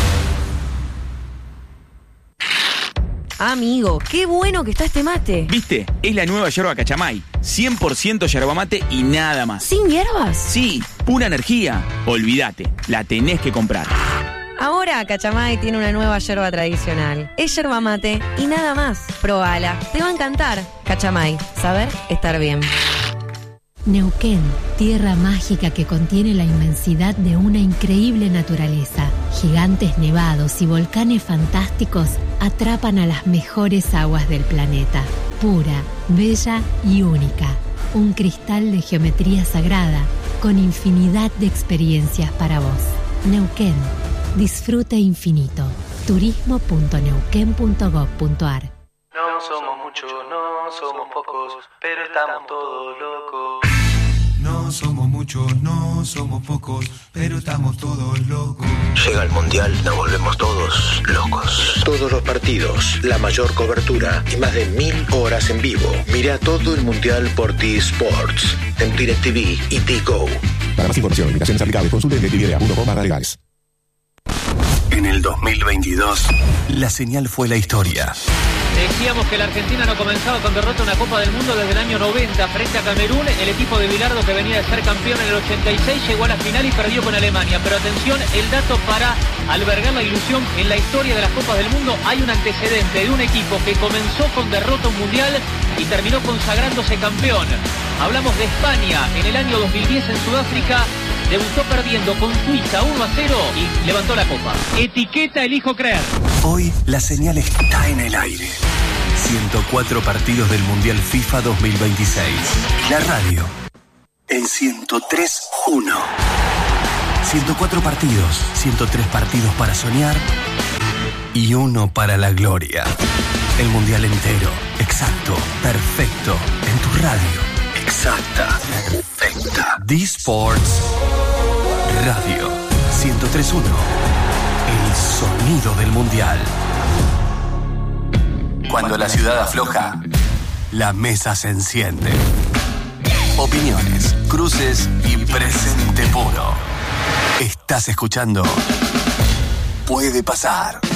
Speaker 26: Amigo, qué bueno que está este mate.
Speaker 27: ¿Viste? Es la nueva yerba Cachamay. 100% yerba mate y nada más.
Speaker 26: ¿Sin hierbas?
Speaker 27: Sí, pura energía. Olvídate, la tenés que comprar.
Speaker 26: Ahora Cachamay tiene una nueva yerba tradicional. Es yerba mate y nada más. Probala, te va a encantar. Cachamay, saber estar bien.
Speaker 28: Neuquén, tierra mágica que contiene la inmensidad de una increíble naturaleza. Gigantes nevados y volcanes fantásticos atrapan a las mejores aguas del planeta. Pura, bella y única. Un cristal de geometría sagrada con infinidad de experiencias para vos. Neuquén, disfrute infinito. turismo.neuquén.gov.ar.
Speaker 19: No somos muchos, no somos pocos, pero estamos todos locos.
Speaker 20: No somos muchos, no somos pocos, pero estamos todos locos.
Speaker 21: Llega el Mundial, nos volvemos todos locos. Todos los partidos, la mayor cobertura y más de 1000 horas en vivo. Mira todo el Mundial por T-Sports, en DirecTV y T-Go.
Speaker 9: Para más información, invitaciones aplicables, consulte en DirecTV.com/legales.
Speaker 2: En el 2022, la señal fue la historia.
Speaker 7: Decíamos que la Argentina no comenzaba con derrota en una Copa del Mundo desde el año 90 frente a Camerún. El equipo de Bilardo, que venía de ser campeón en el 86, llegó a la final y perdió con Alemania. Pero atención, el dato para albergar la ilusión en la historia de las Copas del Mundo. Hay un antecedente de un equipo que comenzó con derrota en mundial y terminó consagrándose campeón. Hablamos de España en el año 2010 en Sudáfrica. Debutó perdiendo con Suiza 1-0 y levantó la copa. Etiqueta elijo creer.
Speaker 2: Hoy la señal está en el aire. 104 partidos del Mundial FIFA 2026. La radio en 103.1. 104 partidos, 103 partidos para soñar y uno para la gloria. El Mundial entero, exacto, perfecto, en tu radio. Exacta, perfecta. D-Sports Radio 103.1. El sonido del Mundial. Cuando la ciudad afloja, la mesa se enciende. Opiniones, cruces y presente puro. Estás escuchando Puede Pasar.